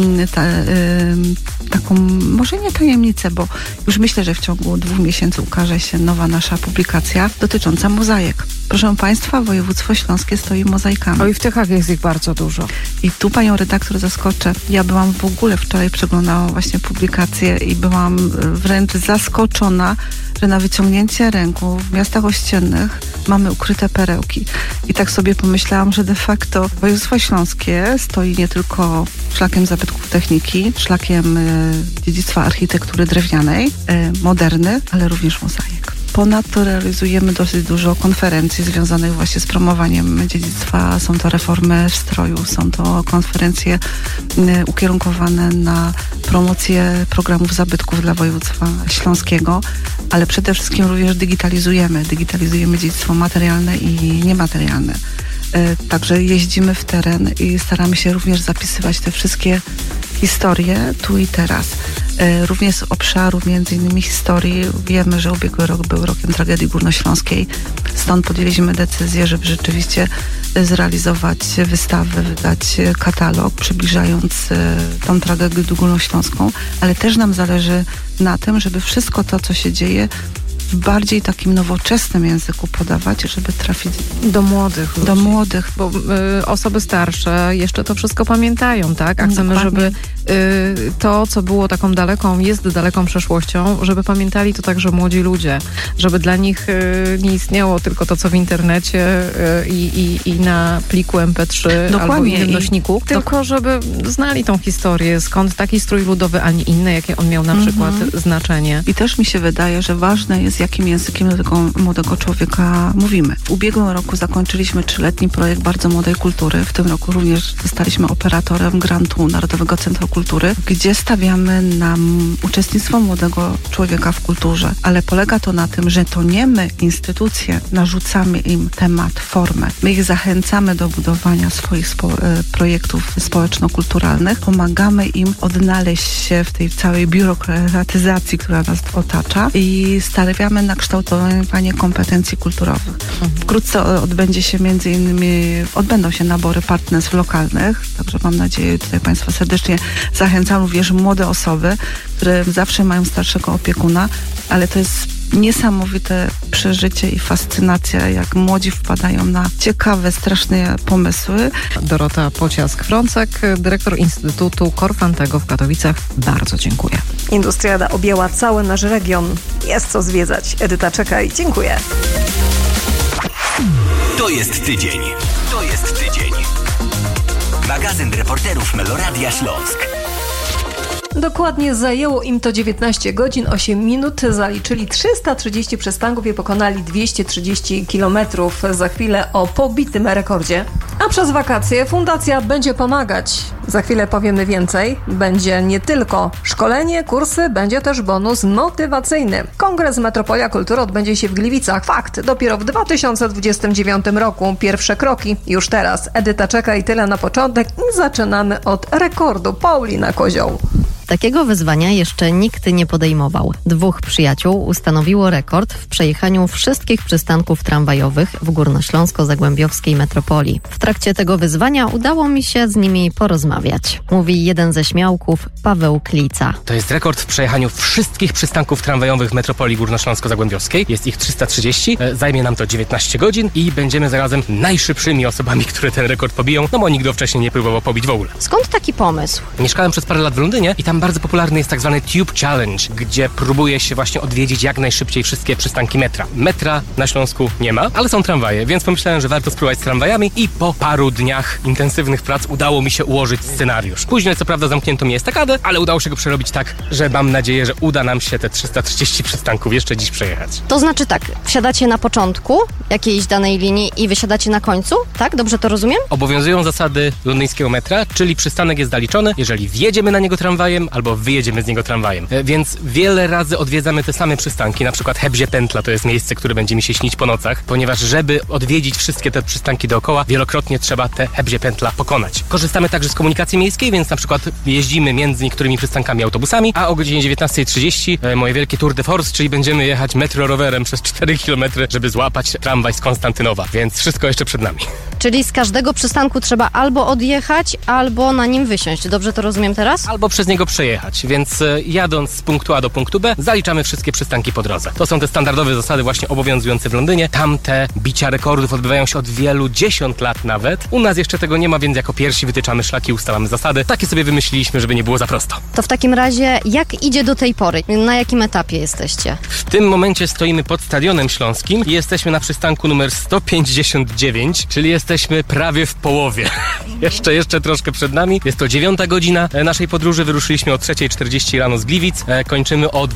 taką, może nie tajemnicę, bo już myślę, że w ciągu 2 miesięcy ukaże się nowa nasza publikacja dotycząca mozaik. Proszę Państwa, województwo śląskie stoi mozaikami. Oj, w Tychach jest ich bardzo dużo. I tu panią redaktor zaskoczę. Ja byłam w ogóle wczoraj, przeglądałam właśnie publikację i byłam wręcz zaskoczona, że na wyciągnięcie ręku w miastach ościennych mamy ukryte perełki. I tak sobie pomyślałam, że de facto województwo śląskie stoi nie tylko szlakiem zabytków techniki, szlakiem dziedzictwa architektury drewnianej, moderny, ale również mozaik. Ponadto realizujemy dosyć dużo konferencji związanych właśnie z promowaniem dziedzictwa. Są to reformy w stroju, są to konferencje ukierunkowane na promocję programów zabytków dla województwa śląskiego, ale przede wszystkim również digitalizujemy dziedzictwo materialne i niematerialne. Także jeździmy w teren i staramy się również zapisywać te wszystkie historię tu i teraz. Również z obszaru m.in. historii wiemy, że ubiegły rok był rokiem tragedii górnośląskiej. Stąd podjęliśmy decyzję, żeby rzeczywiście zrealizować wystawę, wydać katalog, przybliżając tą tragedię górnośląską, ale też nam zależy na tym, żeby wszystko to, co się dzieje, w bardziej takim nowoczesnym języku podawać, żeby trafić do młodych ludzi. Do młodych. Bo osoby starsze jeszcze to wszystko pamiętają, tak? A chcemy, żeby to, co było taką jest daleką przeszłością, żeby pamiętali to także młodzi ludzie. Żeby dla nich nie istniało tylko to, co w internecie i na pliku MP3 albo innym nośniku, tylko żeby znali tą historię, skąd taki strój ludowy, a nie inny, jakie on miał na przykład znaczenie. I też mi się wydaje, że ważne jest, jakim językiem do tego młodego człowieka mówimy. W ubiegłym roku zakończyliśmy 3-letni projekt Bardzo Młodej Kultury. W tym roku również zostaliśmy operatorem grantu Narodowego Centrum Kultury, gdzie stawiamy na uczestnictwo młodego człowieka w kulturze. Ale polega to na tym, że to nie my, instytucje, narzucamy im temat, formę. My ich zachęcamy do budowania swoich projektów społeczno-kulturalnych. Pomagamy im odnaleźć się w tej całej biurokratyzacji, która nas otacza i stawiamy na kształtowanie kompetencji kulturowych. Wkrótce odbędą się nabory partnerstw lokalnych, także mam nadzieję, tutaj Państwa serdecznie zachęcam, również młode osoby, które zawsze mają starszego opiekuna, ale to jest niesamowite przeżycie i fascynacja, jak młodzi wpadają na ciekawe, straszne pomysły. Dorota Pociask-Frącek, dyrektor Instytutu Korfantego w Katowicach. Bardzo dziękuję. Industriada objęła cały nasz region. Jest co zwiedzać. Edyta Czekaj, dziękuję. To jest tydzień. Magazyn reporterów Meloradia Śląsk. Dokładnie zajęło im to 19 godzin, 8 minut. Zaliczyli 330 przystanków i pokonali 230 kilometrów. Za chwilę o pobitym rekordzie. A przez wakacje fundacja będzie pomagać. Za chwilę powiemy więcej. Będzie nie tylko szkolenie, kursy, będzie też bonus motywacyjny. Kongres Metropolia Kultury odbędzie się w Gliwicach. Fakt, dopiero w 2029 roku. Pierwsze kroki już teraz. Edyta Czeka i tyle na początek. I zaczynamy od rekordu. Paulina Kozioł. Takiego wyzwania jeszcze nikt nie podejmował. 2 przyjaciół ustanowiło rekord w przejechaniu wszystkich przystanków tramwajowych w górnośląsko-zagłębiowskiej metropolii. W trakcie tego wyzwania udało mi się z nimi porozmawiać. Mówi jeden ze śmiałków, Paweł Klica. To jest rekord w przejechaniu wszystkich przystanków tramwajowych w metropolii górnośląsko-zagłębiowskiej. Jest ich 330. Zajmie nam to 19 godzin i będziemy zarazem najszybszymi osobami, które ten rekord pobiją, no bo nikt go wcześniej nie próbował pobić w ogóle. Skąd taki pomysł? Mieszkałem przez parę lat w Londynie i tam bardzo popularny jest tak zwany Tube Challenge, gdzie próbuje się właśnie odwiedzić jak najszybciej wszystkie przystanki metra. Metra na Śląsku nie ma, ale są tramwaje, więc pomyślałem, że warto spróbować z tramwajami i po paru dniach intensywnych prac udało mi się ułożyć scenariusz. Później co prawda zamknięto mi estakadę, ale udało się go przerobić tak, że mam nadzieję, że uda nam się te 330 przystanków jeszcze dziś przejechać. To znaczy tak, wsiadacie na początku jakiejś danej linii i wysiadacie na końcu, tak? Dobrze to rozumiem? Obowiązują zasady londyńskiego metra, czyli przystanek jest zaliczony, jeżeli wjedziemy na niego tramwajem albo wyjedziemy z niego tramwajem. Więc wiele razy odwiedzamy te same przystanki, na przykład Hebzie Pętla to jest miejsce, które będzie mi się śnić po nocach, ponieważ żeby odwiedzić wszystkie te przystanki dookoła, wielokrotnie trzeba te Hebzie Pętla pokonać. Korzystamy także z komunikacji miejskiej, więc na przykład jeździmy między niektórymi przystankami autobusami, a o godzinie 19:30 moje wielkie tour de force, czyli będziemy jechać metro rowerem przez 4 km, żeby złapać tramwaj z Konstantynowa, więc wszystko jeszcze przed nami. Czyli z każdego przystanku trzeba albo odjechać, albo na nim wysiąść. Dobrze to rozumiem teraz? Albo przez niego przejechać, więc jadąc z punktu A do punktu B, zaliczamy wszystkie przystanki po drodze. To są te standardowe zasady właśnie obowiązujące w Londynie. Tam te bicia rekordów odbywają się od wielu 10 lat nawet. U nas jeszcze tego nie ma, więc jako pierwsi wytyczamy szlaki, ustalamy zasady. Takie sobie wymyśliliśmy, żeby nie było za prosto. To w takim razie, jak idzie do tej pory? Na jakim etapie jesteście? W tym momencie stoimy pod Stadionem Śląskim i jesteśmy na przystanku numer 159, czyli jesteśmy prawie w połowie. jeszcze troszkę przed nami. Jest to 9. godzina naszej podróży. Wyruszyliśmy Zaczęliśmy o 3:40 rano z Gliwic, kończymy o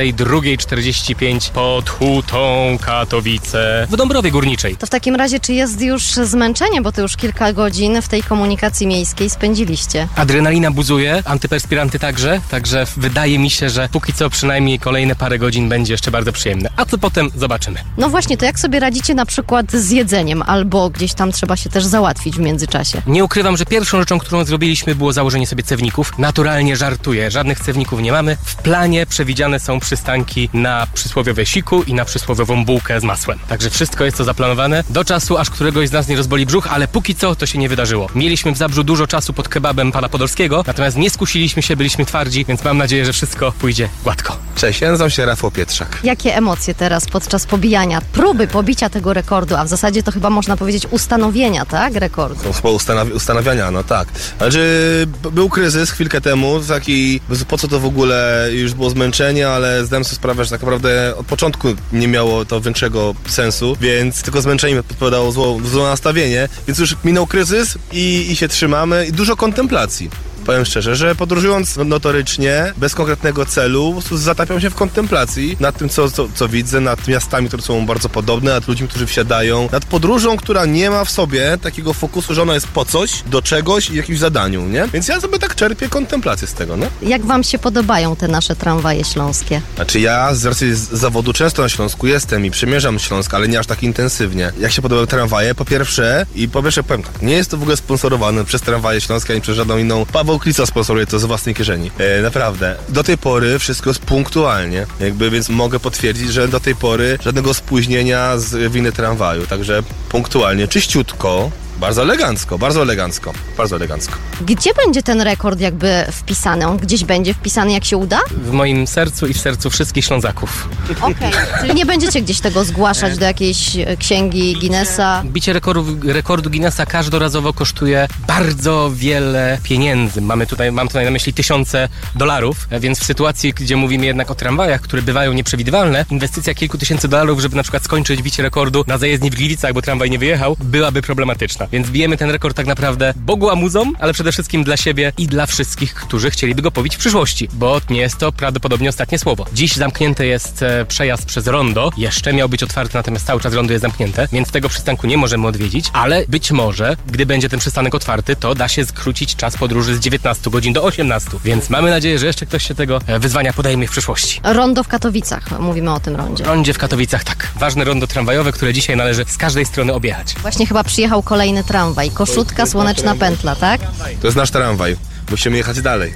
22:45 pod Hutą Katowice w Dąbrowie Górniczej. To w takim razie, czy jest już zmęczenie, bo to już kilka godzin w tej komunikacji miejskiej spędziliście? Adrenalina buzuje, antyperspiranty także wydaje mi się, że póki co przynajmniej kolejne parę godzin będzie jeszcze bardzo przyjemne. A co potem zobaczymy. No właśnie, to jak sobie radzicie na przykład z jedzeniem, albo gdzieś tam trzeba się też załatwić w międzyczasie? Nie ukrywam, że pierwszą rzeczą, którą zrobiliśmy, było założenie sobie cewników. Naturalnie żartuję, żadnych cewników nie mamy. W planie przewidziane są przystanki na przysłowiowe siku i na przysłowiową bułkę z masłem. Także wszystko jest to zaplanowane do czasu, aż któregoś z nas nie rozboli brzuch, ale póki co to się nie wydarzyło. Mieliśmy w Zabrzu dużo czasu pod kebabem pana Podolskiego, natomiast nie skusiliśmy się, byliśmy twardzi, więc mam nadzieję, że wszystko pójdzie gładko. Cześć, ja nazywam się Rafał Pietrzak. Jakie emocje teraz podczas pobijania, próby pobicia tego rekordu, a w zasadzie to chyba można powiedzieć ustanowienia, tak, rekordu? Ustanawiania, no tak. Znaczy, był kryzys chwilkę temu, taki, po co to w ogóle, już było zmęczenie, ale zdałem sobie sprawę, że tak naprawdę od początku nie miało to większego sensu, więc tylko zmęczenie mi podpowiadało złe nastawienie, więc już minął kryzys i się trzymamy i dużo kontemplacji. Powiem szczerze, że podróżując notorycznie, bez konkretnego celu, po prostu zatapiam się w kontemplacji nad tym, co widzę, nad miastami, które są bardzo podobne, nad ludźmi, którzy wsiadają, nad podróżą, która nie ma w sobie takiego fokusu, że ona jest po coś, do czegoś i jakimś zadaniu, nie? Więc ja sobie tak czerpię kontemplację z tego, no. Jak wam się podobają te nasze tramwaje śląskie? Znaczy ja z racji zawodu często na Śląsku jestem i przemierzam Śląsk, ale nie aż tak intensywnie. Jak się podobają tramwaje? Po pierwsze powiem tak, nie jest to w ogóle sponsorowane przez Tramwaje Śląskie ani przez żadną inną. Paweł Klica sponsoruje to z własnej kieszeni. Naprawdę. Do tej pory wszystko jest punktualnie. Więc mogę potwierdzić, że do tej pory żadnego spóźnienia z winy tramwaju. Także punktualnie, czyściutko. Bardzo elegancko, bardzo elegancko, bardzo elegancko. Gdzie będzie ten rekord jakby wpisany? On gdzieś będzie wpisany, jak się uda? W moim sercu i w sercu wszystkich Ślązaków. Okej, czyli nie będziecie gdzieś tego zgłaszać do jakiejś księgi Guinnessa? Bicie rekordu Guinnessa każdorazowo kosztuje bardzo wiele pieniędzy. Mam tutaj na myśli $1000, więc w sytuacji, gdzie mówimy jednak o tramwajach, które bywają nieprzewidywalne, inwestycja kilku tysięcy $, żeby na przykład skończyć bicie rekordu na zajezdni w Gliwicach, bo tramwaj nie wyjechał, byłaby problematyczna. Więc bijemy ten rekord tak naprawdę Bogu a muzom, ale przede wszystkim dla siebie i dla wszystkich, którzy chcieliby go pobić w przyszłości, bo nie jest to prawdopodobnie ostatnie słowo. Dziś zamknięty jest przejazd przez rondo, jeszcze miał być otwarty, natomiast cały czas rondo jest zamknięte, więc tego przystanku nie możemy odwiedzić, ale być może, gdy będzie ten przystanek otwarty, to da się skrócić czas podróży z 19 godzin do 18, więc mamy nadzieję, że jeszcze ktoś się tego wyzwania podejmie w przyszłości. Rondo w Katowicach, mówimy o tym rondzie. Rondzie w Katowicach, tak. Ważne rondo tramwajowe, które dzisiaj należy z każdej strony objechać. Właśnie chyba przyjechał kolejny tramwaj. Koszutka, Słoneczna Pętla, tak? To jest nasz tramwaj. Musimy jechać dalej.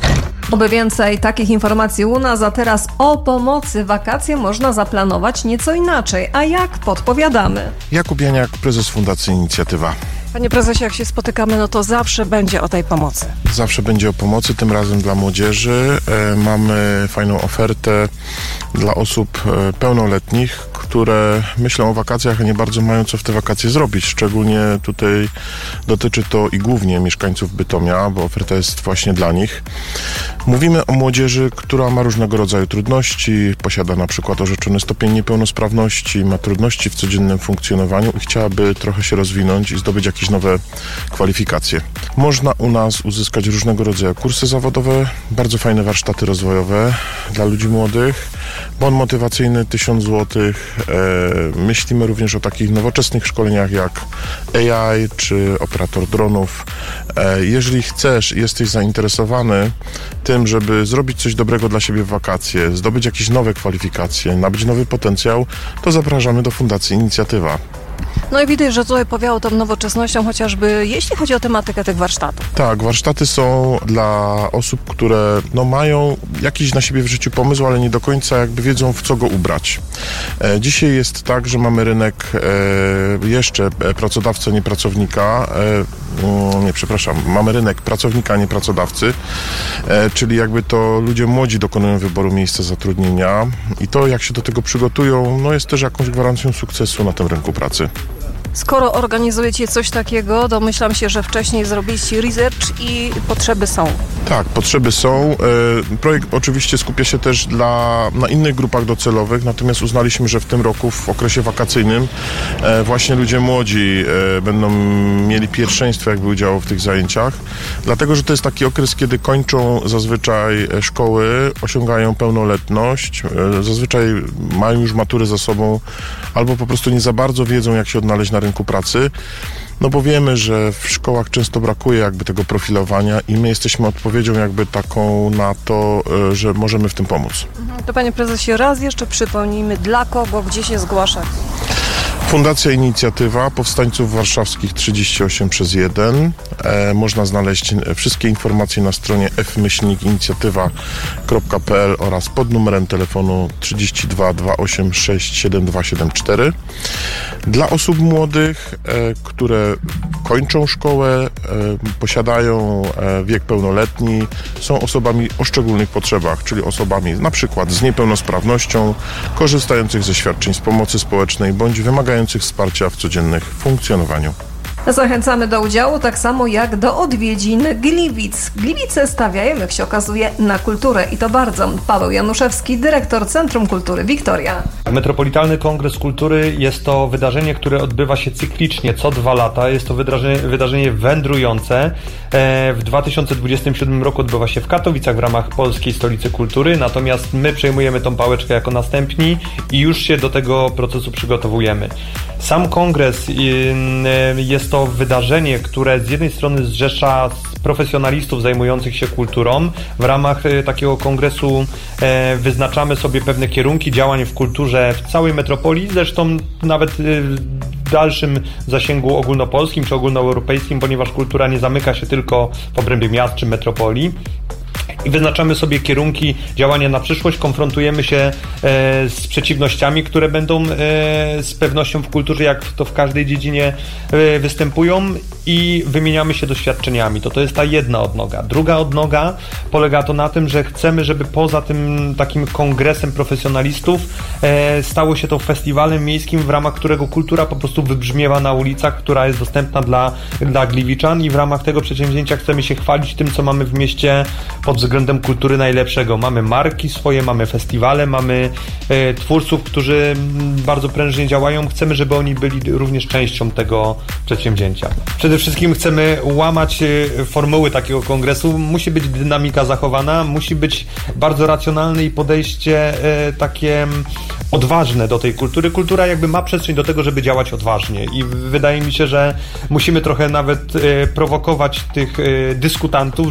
Oby więcej takich informacji u nas, a teraz o pomocy. Wakacje można zaplanować nieco inaczej. A jak? Podpowiadamy. Jakub Janiak, prezes Fundacji Inicjatywa. Panie prezesie, jak się spotykamy, no to zawsze będzie o tej pomocy. Zawsze będzie o pomocy, tym razem dla młodzieży. Mamy fajną ofertę dla osób pełnoletnich, które myślą o wakacjach, a nie bardzo mają co w te wakacje zrobić. Szczególnie tutaj dotyczy to i głównie mieszkańców Bytomia, bo oferta jest właśnie dla nich. Mówimy o młodzieży, która ma różnego rodzaju trudności, posiada na przykład orzeczony stopień niepełnosprawności, ma trudności w codziennym funkcjonowaniu i chciałaby trochę się rozwinąć i zdobyć jakieś nowe kwalifikacje. Można u nas uzyskać różnego rodzaju kursy zawodowe, bardzo fajne warsztaty rozwojowe dla ludzi młodych, bon motywacyjny 1000 zł. Myślimy również o takich nowoczesnych szkoleniach jak AI czy operator dronów. Jeżeli chcesz i jesteś zainteresowany tym, żeby zrobić coś dobrego dla siebie w wakacje, zdobyć jakieś nowe kwalifikacje, nabyć nowy potencjał, to zapraszamy do Fundacji Inicjatywa. No i widać, że tutaj powiało tą nowoczesnością, chociażby jeśli chodzi o tematykę tych warsztatów. Tak, warsztaty są dla osób, które mają jakiś na siebie w życiu pomysł, ale nie do końca jakby wiedzą, w co go ubrać. Dzisiaj jest tak, że mamy rynek jeszcze pracodawcy, nie pracownika. Mamy rynek pracownika, a nie pracodawcy, czyli jakby to ludzie młodzi dokonują wyboru miejsca zatrudnienia i to, jak się do tego przygotują, jest też jakąś gwarancją sukcesu na tym rynku pracy. Skoro organizujecie coś takiego, domyślam się, że wcześniej zrobiliście research i potrzeby są. Tak, potrzeby są. Projekt oczywiście skupia się też na innych grupach docelowych, natomiast uznaliśmy, że w tym roku, w okresie wakacyjnym, właśnie ludzie młodzi będą mieli pierwszeństwo jakby udziału w tych zajęciach, dlatego, że to jest taki okres, kiedy kończą zazwyczaj szkoły, osiągają pełnoletność, zazwyczaj mają już matury za sobą, albo po prostu nie za bardzo wiedzą, jak się odnaleźć na rynku pracy. No bo wiemy, że w szkołach często brakuje jakby tego profilowania i my jesteśmy odpowiedzią jakby taką na to, że możemy w tym pomóc. To panie prezesie, raz jeszcze przypomnijmy, dla kogo, gdzie się zgłaszać? Fundacja Inicjatywa Powstańców Warszawskich 38/1. Można znaleźć wszystkie informacje na stronie f-inicjatywa.pl oraz pod numerem telefonu 32 286 7274. Dla osób młodych, które kończą szkołę, posiadają wiek pełnoletni, są osobami o szczególnych potrzebach, czyli osobami na przykład z niepełnosprawnością, korzystających ze świadczeń z pomocy społecznej bądź wymagających wsparcia w codziennych funkcjonowaniu. Zachęcamy do udziału, tak samo jak do odwiedzin Gliwic. Gliwice stawiają, jak się okazuje, na kulturę i to bardzo. Paweł Januszewski, dyrektor Centrum Kultury Wiktoria. Metropolitalny Kongres Kultury jest to wydarzenie, które odbywa się cyklicznie co 2 lata. Jest to wydarzenie wędrujące. W 2027 roku odbywa się w Katowicach w ramach Polskiej Stolicy Kultury, natomiast my przejmujemy tą pałeczkę jako następni i już się do tego procesu przygotowujemy. Sam kongres jest to wydarzenie, które z jednej strony zrzesza profesjonalistów zajmujących się kulturą. W ramach takiego kongresu wyznaczamy sobie pewne kierunki działań w kulturze w całej metropolii, zresztą nawet w dalszym zasięgu ogólnopolskim czy ogólnoeuropejskim, ponieważ kultura nie zamyka się tylko w obrębie miast czy metropolii. I wyznaczamy sobie kierunki działania na przyszłość, konfrontujemy się z przeciwnościami, które będą z pewnością w kulturze, jak to w każdej dziedzinie występują i wymieniamy się doświadczeniami. To jest ta jedna odnoga. Druga odnoga polega to na tym, że chcemy, żeby poza tym takim kongresem profesjonalistów stało się to festiwalem miejskim, w ramach którego kultura po prostu wybrzmiewa na ulicach, która jest dostępna dla gliwiczan i w ramach tego przedsięwzięcia chcemy się chwalić tym, co mamy w mieście pod względem kultury najlepszego. Mamy marki swoje, mamy festiwale, mamy twórców, którzy bardzo prężnie działają. Chcemy, żeby oni byli również częścią tego przedsięwzięcia. Przede wszystkim chcemy łamać formuły takiego kongresu. Musi być dynamika zachowana, musi być bardzo racjonalne i podejście takie odważne do tej kultury. Kultura jakby ma przestrzeń do tego, żeby działać odważnie i wydaje mi się, że musimy trochę nawet prowokować tych dyskutantów,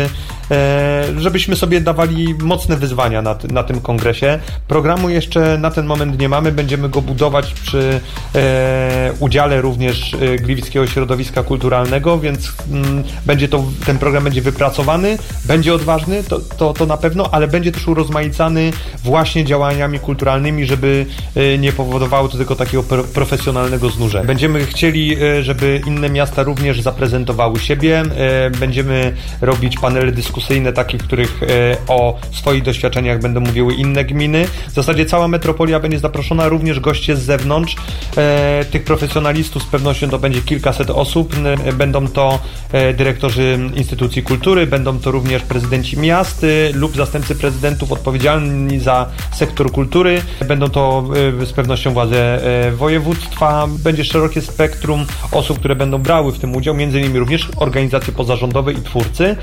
żebyśmy sobie dawali mocne wyzwania na tym kongresie. Programu jeszcze na ten moment nie mamy, będziemy go budować przy udziale również Gliwickiego Środowiska Kulturalnego, więc ten program będzie wypracowany, będzie odważny, to na pewno, ale będzie też urozmaicany właśnie działaniami kulturalnymi, żeby nie powodowało to tylko takiego profesjonalnego znużenia. Będziemy chcieli, żeby inne miasta również zaprezentowały siebie, będziemy robić panele dyskusyjne takie, w których o swoich doświadczeniach będą mówiły inne gminy. W zasadzie cała metropolia będzie zaproszona, również goście z zewnątrz. Tych profesjonalistów z pewnością to będzie kilkaset osób. Będą to dyrektorzy instytucji kultury, będą to również prezydenci miast lub zastępcy prezydentów odpowiedzialni za sektor kultury. Będą to z pewnością władze województwa. Będzie szerokie spektrum osób, które będą brały w tym udział, między innymi również organizacje pozarządowe i twórcy.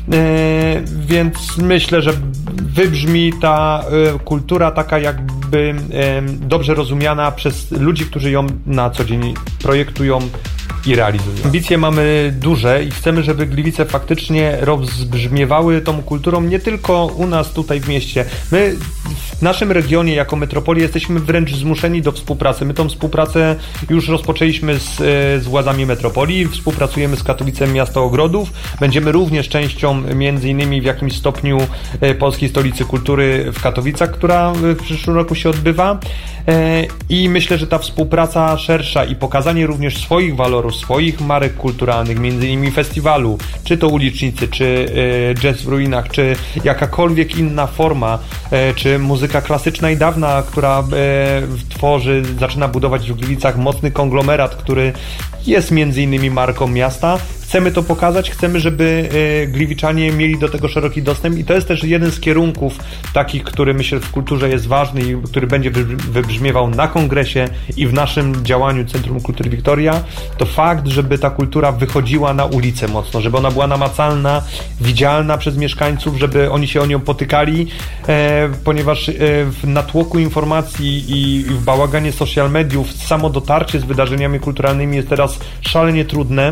Więc myślę, że wybrzmi ta kultura taka jakby dobrze rozumiana przez ludzi, którzy ją na co dzień projektują i realizują. Ambicje mamy duże i chcemy, żeby Gliwice faktycznie rozbrzmiewały tą kulturą nie tylko u nas tutaj w mieście. My w naszym regionie jako metropolii jesteśmy wręcz zmuszeni do współpracy. My tą współpracę już rozpoczęliśmy z władzami metropolii, współpracujemy z Katowicem Miasto Ogrodów. Będziemy również częścią między innymi w jakimś stopniu Polskiej Stolicy Kultury w Katowicach, która w przyszłym roku się odbywa. I myślę, że ta współpraca szersza i pokazanie również swoich walorów, swoich marek kulturalnych, między innymi festiwalu, czy to ulicznicy, czy jazz w ruinach, czy jakakolwiek inna forma, czy muzyka klasyczna i dawna, która zaczyna budować w Gliwicach mocny konglomerat, który jest między innymi marką miasta. Chcemy to pokazać, chcemy, żeby gliwiczanie mieli do tego szeroki dostęp i to jest też jeden z kierunków takich, który myślę w kulturze jest ważny i który będzie wybrzmiewał na kongresie i w naszym działaniu Centrum Kultury Wiktoria. To fakt, żeby ta kultura wychodziła na ulicę mocno, żeby ona była namacalna, widzialna przez mieszkańców, żeby oni się o nią potykali, ponieważ w natłoku informacji i w bałaganie social mediów samo dotarcie z wydarzeniami kulturalnymi jest teraz szalenie trudne.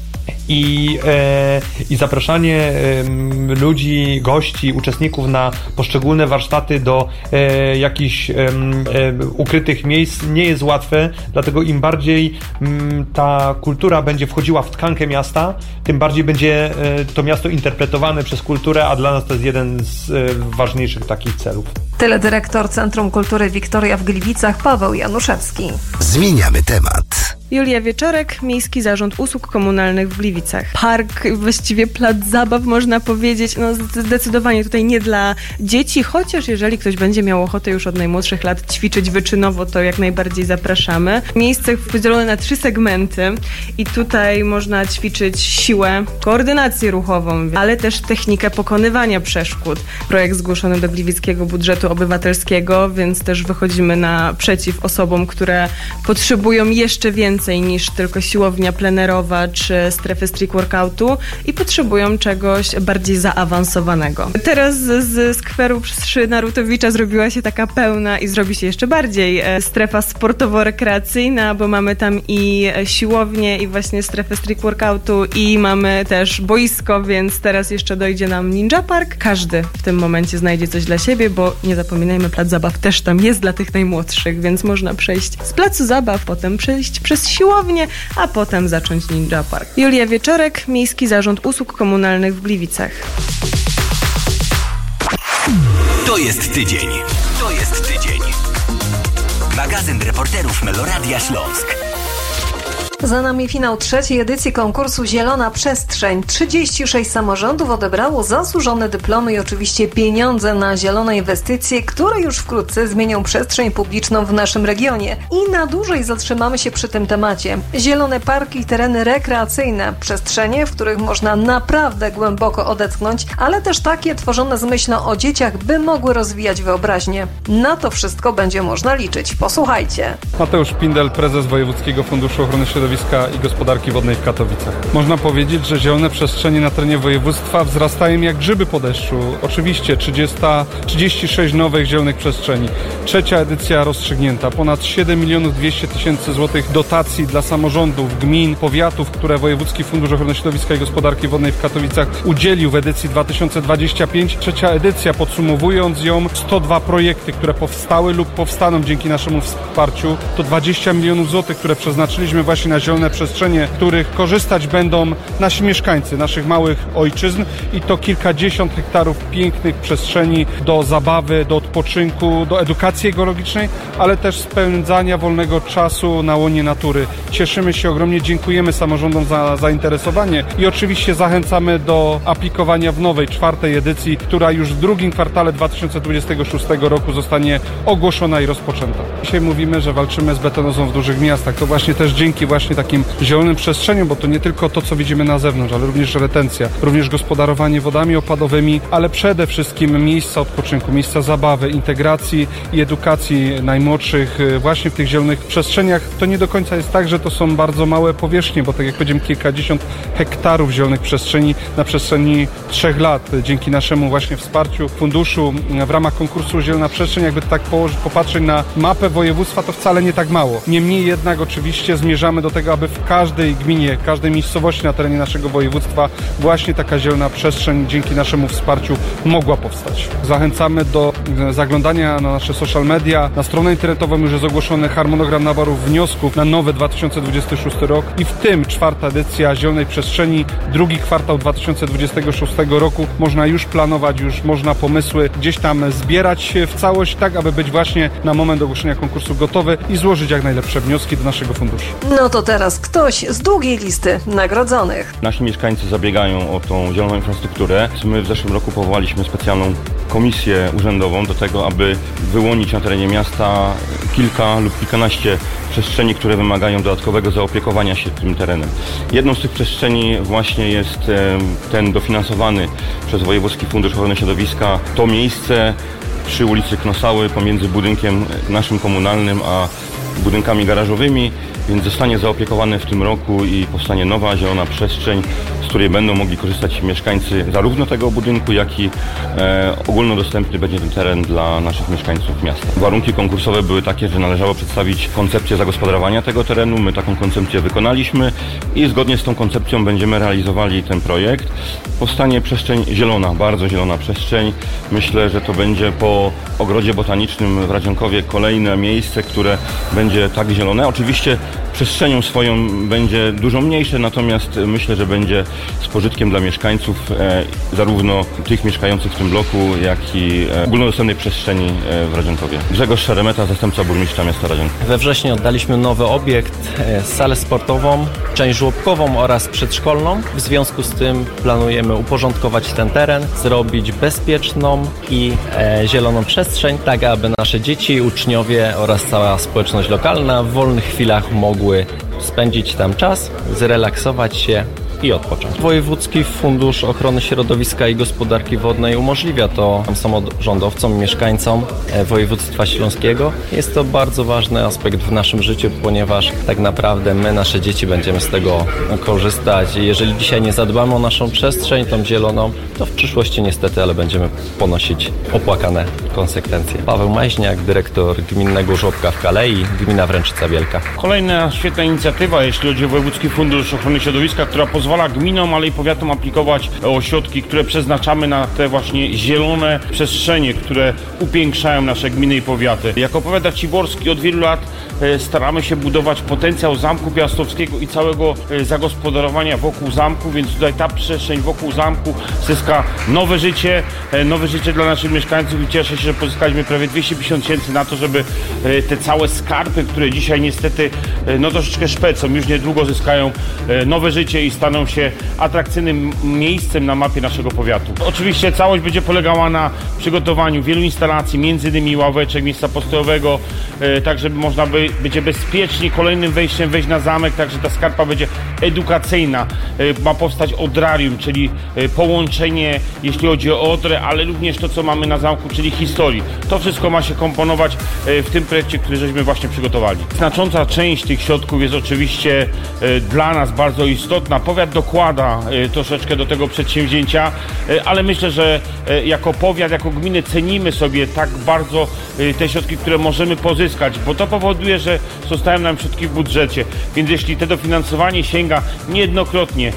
I zapraszanie ludzi, gości, uczestników na poszczególne warsztaty do jakichś ukrytych miejsc nie jest łatwe, dlatego im bardziej ta kultura będzie wchodziła w tkankę miasta, tym bardziej będzie to miasto interpretowane przez kulturę, a dla nas to jest jeden z ważniejszych takich celów. Tyle dyrektor Centrum Kultury Wiktoria w Gliwicach Paweł Januszewski. Zmieniamy temat. Julia Wieczorek, Miejski Zarząd Usług Komunalnych w Gliwicach. Park, właściwie plac zabaw, można powiedzieć, no zdecydowanie tutaj nie dla dzieci, chociaż jeżeli ktoś będzie miał ochotę już od najmłodszych lat ćwiczyć wyczynowo, to jak najbardziej zapraszamy. Miejsce podzielone na 3 segmenty i tutaj można ćwiczyć siłę, koordynację ruchową, ale też technikę pokonywania przeszkód. Projekt zgłoszony do Gliwickiego Budżetu Obywatelskiego, więc też wychodzimy naprzeciw osobom, które potrzebują jeszcze więcej niż tylko siłownia plenerowa czy strefy street workoutu i potrzebują czegoś bardziej zaawansowanego. Teraz z skweru przy Narutowicza zrobiła się taka pełna i zrobi się jeszcze bardziej strefa sportowo-rekreacyjna, bo mamy tam i siłownię i właśnie strefę street workoutu i mamy też boisko, więc teraz jeszcze dojdzie nam Ninja Park. Każdy w tym momencie znajdzie coś dla siebie, bo nie zapominajmy, plac zabaw też tam jest dla tych najmłodszych, więc można przejść z placu zabaw, potem przejść przez siłownię, a potem zacząć Ninja Park. Julia Wieczorek, Miejski Zarząd Usług Komunalnych w Gliwicach. To jest tydzień. To jest tydzień. Magazyn reporterów Meloradia Śląsk. Za nami finał 3. edycji konkursu Zielona Przestrzeń. 36 samorządów odebrało zasłużone dyplomy i oczywiście pieniądze na zielone inwestycje, które już wkrótce zmienią przestrzeń publiczną w naszym regionie. I na dłużej zatrzymamy się przy tym temacie. Zielone parki i tereny rekreacyjne, przestrzenie, w których można naprawdę głęboko odetchnąć, ale też takie tworzone z myślą o dzieciach, by mogły rozwijać wyobraźnię. Na to wszystko będzie można liczyć. Posłuchajcie. Mateusz Pindel, prezes Wojewódzkiego Funduszu Ochrony Środowiska i Gospodarki Wodnej w Katowicach. Można powiedzieć, że zielone przestrzenie na terenie województwa wzrastają jak grzyby po deszczu. Oczywiście 36 nowych zielonych przestrzeni. 3. edycja rozstrzygnięta. Ponad 7 200 000 złotych dotacji dla samorządów, gmin, powiatów, które Wojewódzki Fundusz Ochrony Środowiska i Gospodarki Wodnej w Katowicach udzielił w edycji 2025. 3. edycja, podsumowując ją, 102 projekty, które powstały lub powstaną dzięki naszemu wsparciu. To 20 milionów złotych, które przeznaczyliśmy właśnie na zielone przestrzenie, których korzystać będą nasi mieszkańcy, naszych małych ojczyzn i to kilkadziesiąt hektarów pięknych przestrzeni do zabawy, do odpoczynku, do edukacji ekologicznej, ale też spędzania wolnego czasu na łonie natury. Cieszymy się ogromnie, dziękujemy samorządom za zainteresowanie i oczywiście zachęcamy do aplikowania w nowej 4. edycji, która już w drugim kwartale 2026 roku zostanie ogłoszona i rozpoczęta. Dzisiaj mówimy, że walczymy z betonozą w dużych miastach. To właśnie też dzięki takim zielonym przestrzeniom, bo to nie tylko to, co widzimy na zewnątrz, ale również retencja, również gospodarowanie wodami opadowymi, ale przede wszystkim miejsca odpoczynku, miejsca zabawy, integracji i edukacji najmłodszych właśnie w tych zielonych przestrzeniach. To nie do końca jest tak, że to są bardzo małe powierzchnie, bo tak jak powiedziałem, kilkadziesiąt hektarów zielonych przestrzeni na przestrzeni 3 lat. Dzięki naszemu właśnie wsparciu funduszu w ramach konkursu Zielona Przestrzeń, jakby tak popatrzeć na mapę województwa, to wcale nie tak mało. Niemniej jednak oczywiście zmierzamy do tego, aby w każdej gminie, każdej miejscowości na terenie naszego województwa właśnie taka zielona przestrzeń dzięki naszemu wsparciu mogła powstać. Zachęcamy do zaglądania na nasze social media. Na stronę internetową już jest ogłoszony harmonogram naborów wniosków na nowy 2026 rok i w tym 4. edycja zielonej przestrzeni, 2. kwartał 2026 roku. Można już planować, już można pomysły gdzieś tam zbierać w całość, tak aby być właśnie na moment ogłoszenia konkursu gotowy i złożyć jak najlepsze wnioski do naszego funduszu. No to Oto teraz ktoś z długiej listy nagrodzonych. Nasi mieszkańcy zabiegają o tą zieloną infrastrukturę. My w zeszłym roku powołaliśmy specjalną komisję urzędową do tego, aby wyłonić na terenie miasta kilka lub kilkanaście przestrzeni, które wymagają dodatkowego zaopiekowania się tym terenem. Jedną z tych przestrzeni właśnie jest ten dofinansowany przez Wojewódzki Fundusz Ochrony Środowiska. To miejsce przy ulicy Knosały pomiędzy budynkiem naszym komunalnym a budynkami garażowymi, więc zostanie zaopiekowane w tym roku i powstanie nowa zielona przestrzeń, z której będą mogli korzystać mieszkańcy zarówno tego budynku, jak i ogólnodostępny będzie ten teren dla naszych mieszkańców miasta. Warunki konkursowe były takie, że należało przedstawić koncepcję zagospodarowania tego terenu. My taką koncepcję wykonaliśmy i zgodnie z tą koncepcją będziemy realizowali ten projekt. Powstanie przestrzeń zielona, bardzo zielona przestrzeń. Myślę, że to będzie po ogrodzie botanicznym w Radzionkowie kolejne miejsce, które będzie tak zielone. Oczywiście przestrzenią swoją będzie dużo mniejsze, natomiast myślę, że będzie z pożytkiem dla mieszkańców, zarówno tych mieszkających w tym bloku, jak i ogólnodostępnej przestrzeni w Radzionkowie. Grzegorz Szaremeta, zastępca burmistrza miasta Radzionka. We wrześniu oddaliśmy nowy obiekt, salę sportową, część żłobkową oraz przedszkolną. W związku z tym planujemy uporządkować ten teren, zrobić bezpieczną i zieloną przestrzeń, tak aby nasze dzieci, uczniowie oraz cała społeczność lokalna w wolnych chwilach mogły spędzić tam czas, zrelaksować się i odpocząć. Wojewódzki Fundusz Ochrony Środowiska i Gospodarki Wodnej umożliwia to samorządowcom, mieszkańcom województwa śląskiego. Jest to bardzo ważny aspekt w naszym życiu, ponieważ tak naprawdę my, nasze dzieci będziemy z tego korzystać. Jeżeli dzisiaj nie zadbamy o naszą przestrzeń, tą zieloną, to w przyszłości niestety, ale będziemy ponosić opłakane konsekwencje. Paweł Maźniak, dyrektor Gminnego Żłobka w Kalei, gmina Wręczyca Wielka. Kolejna świetna inicjatywa, jeśli chodzi o Wojewódzki Fundusz Ochrony Środowiska, która pozwala gminom, ale i powiatom aplikować o środki, które przeznaczamy na te właśnie zielone przestrzenie, które upiększają nasze gminy i powiaty. Jako powiat raciborski od wielu lat staramy się budować potencjał Zamku Piastowskiego i całego zagospodarowania wokół zamku, więc tutaj ta przestrzeń wokół zamku zyska nowe życie dla naszych mieszkańców i cieszę się, że pozyskaliśmy prawie 250 000 na to, żeby te całe skarpy, które dzisiaj niestety troszeczkę szpecą, już niedługo zyskają nowe życie i staną się atrakcyjnym miejscem na mapie naszego powiatu. Oczywiście całość będzie polegała na przygotowaniu wielu instalacji, między innymi ławeczek, miejsca postojowego, tak żeby można będzie bezpiecznie kolejnym wejściem wejść na zamek, także ta skarpa będzie edukacyjna. Ma powstać odrarium, czyli połączenie, jeśli chodzi o Odrę, ale również to, co mamy na zamku, czyli historii. To wszystko ma się komponować w tym projekcie, który żeśmy właśnie przygotowali. Znacząca część tych środków jest oczywiście dla nas bardzo istotna. Powiat dokłada troszeczkę do tego przedsięwzięcia, ale myślę, że jako powiat, jako gminy cenimy sobie tak bardzo te środki, które możemy pozyskać, bo to powoduje, że zostają nam środki w budżecie, więc jeśli to dofinansowanie sięga niejednokrotnie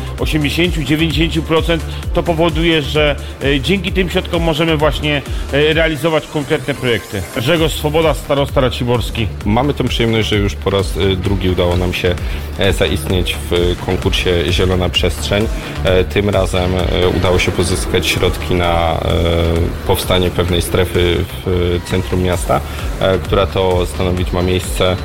80-90%, to powoduje, że dzięki tym środkom możemy właśnie realizować konkretne projekty. Grzegorz Swoboda, starosta raciborski. Mamy tę przyjemność, że już po raz drugi udało nam się zaistnieć w konkursie Zielona Przestrzeń. Tym razem udało się pozyskać środki na powstanie pewnej strefy w centrum miasta, która to stanowić ma miejsce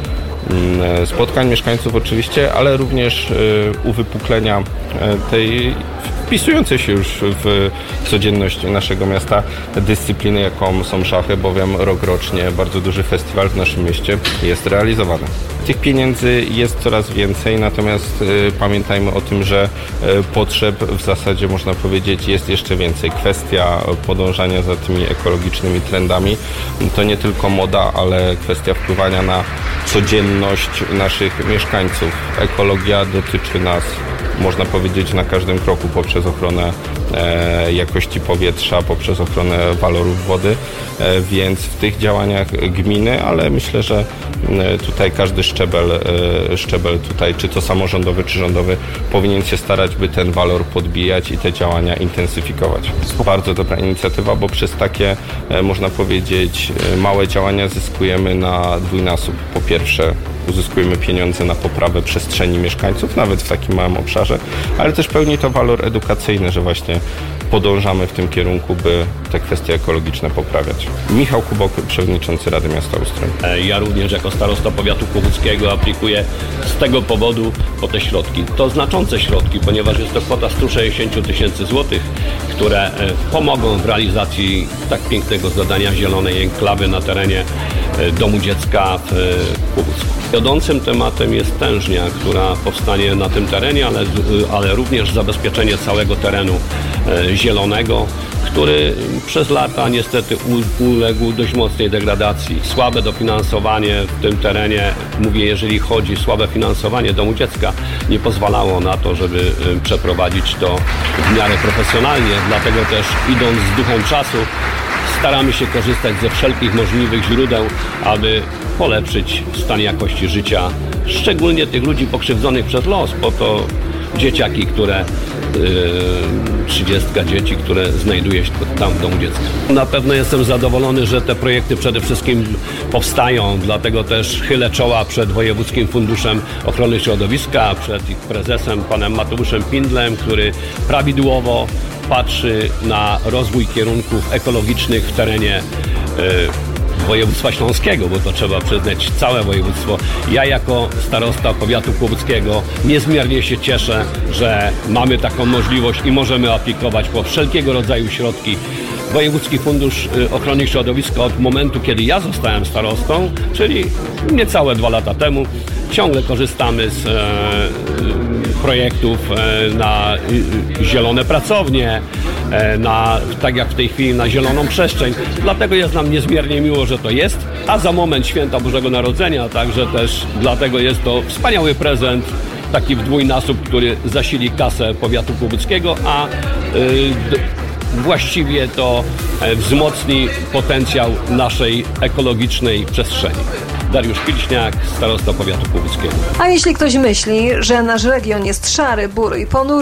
spotkań mieszkańców oczywiście, ale również uwypuklenia tej wpisującej się już w codzienność naszego miasta dyscypliny, jaką są szachy, bowiem rokrocznie bardzo duży festiwal w naszym mieście jest realizowany. Tych pieniędzy jest coraz więcej, natomiast pamiętajmy o tym, że potrzeb w zasadzie można powiedzieć jest jeszcze więcej. Kwestia podążania za tymi ekologicznymi trendami to nie tylko moda, ale kwestia wpływania na codzienność naszych mieszkańców. Ekologia dotyczy nas, można powiedzieć, na każdym kroku poprzez ochronę jakości powietrza, poprzez ochronę walorów wody, więc w tych działaniach gminy, ale myślę, że tutaj każdy szczebel tutaj, czy to samorządowy, czy rządowy, powinien się starać, by ten walor podbijać i te działania intensyfikować. Bardzo dobra inicjatywa, bo przez takie, można powiedzieć, małe działania zyskujemy na dwójnasób. Po pierwsze, uzyskujemy pieniądze na poprawę przestrzeni mieszkańców, nawet w takim małym obszarze, ale też pełni to walor edukacyjny, że właśnie podążamy w tym kierunku, by te kwestie ekologiczne poprawiać. Michał Kubok, przewodniczący Rady Miasta Ustroń. Ja również jako starosta powiatu kłobuckiego aplikuję z tego powodu po te środki. To znaczące środki, ponieważ jest to kwota 160 tysięcy złotych, które pomogą w realizacji tak pięknego zadania zielonej enklawy na terenie Domu Dziecka w Kłobucku. Wiodącym tematem jest tężnia, która powstanie na tym terenie, ale również zabezpieczenie całego terenu zielonego, który przez lata niestety uległ dość mocnej degradacji. Słabe dofinansowanie w tym terenie, mówię, jeżeli chodzi o słabe finansowanie Domu Dziecka, nie pozwalało na to, żeby przeprowadzić to w miarę profesjonalnie, dlatego też idąc z duchem czasu staramy się korzystać ze wszelkich możliwych źródeł, aby polepszyć stan jakości życia, szczególnie tych ludzi pokrzywdzonych przez los, po to dzieciaki, 30 dzieci, które znajduje się tam w Domu Dziecka. Na pewno jestem zadowolony, że te projekty przede wszystkim powstają, dlatego też chylę czoła przed Wojewódzkim Funduszem Ochrony Środowiska, przed ich prezesem, panem Mateuszem Pindlem, który prawidłowo patrzy na rozwój kierunków ekologicznych w terenie województwa śląskiego, bo to trzeba przyznać całe województwo. Ja jako starosta powiatu kłobuckiego niezmiernie się cieszę, że mamy taką możliwość i możemy aplikować po wszelkiego rodzaju środki. Wojewódzki Fundusz Ochrony Środowiska od momentu, kiedy ja zostałem starostą, czyli niecałe 2 lata temu, ciągle korzystamy z projektów na zielone pracownie, tak jak w tej chwili na zieloną przestrzeń. Dlatego jest nam niezmiernie miło, że to jest, a za moment Święta Bożego Narodzenia, także też dlatego jest to wspaniały prezent, taki w dwójnasób, który zasili kasę powiatu kłobuckiego, a właściwie to wzmocni potencjał naszej ekologicznej przestrzeni. Dariusz Pilśniak, starosta powiatu kłobuckiego. A jeśli ktoś myśli, że nasz region jest szary, bury i ponury,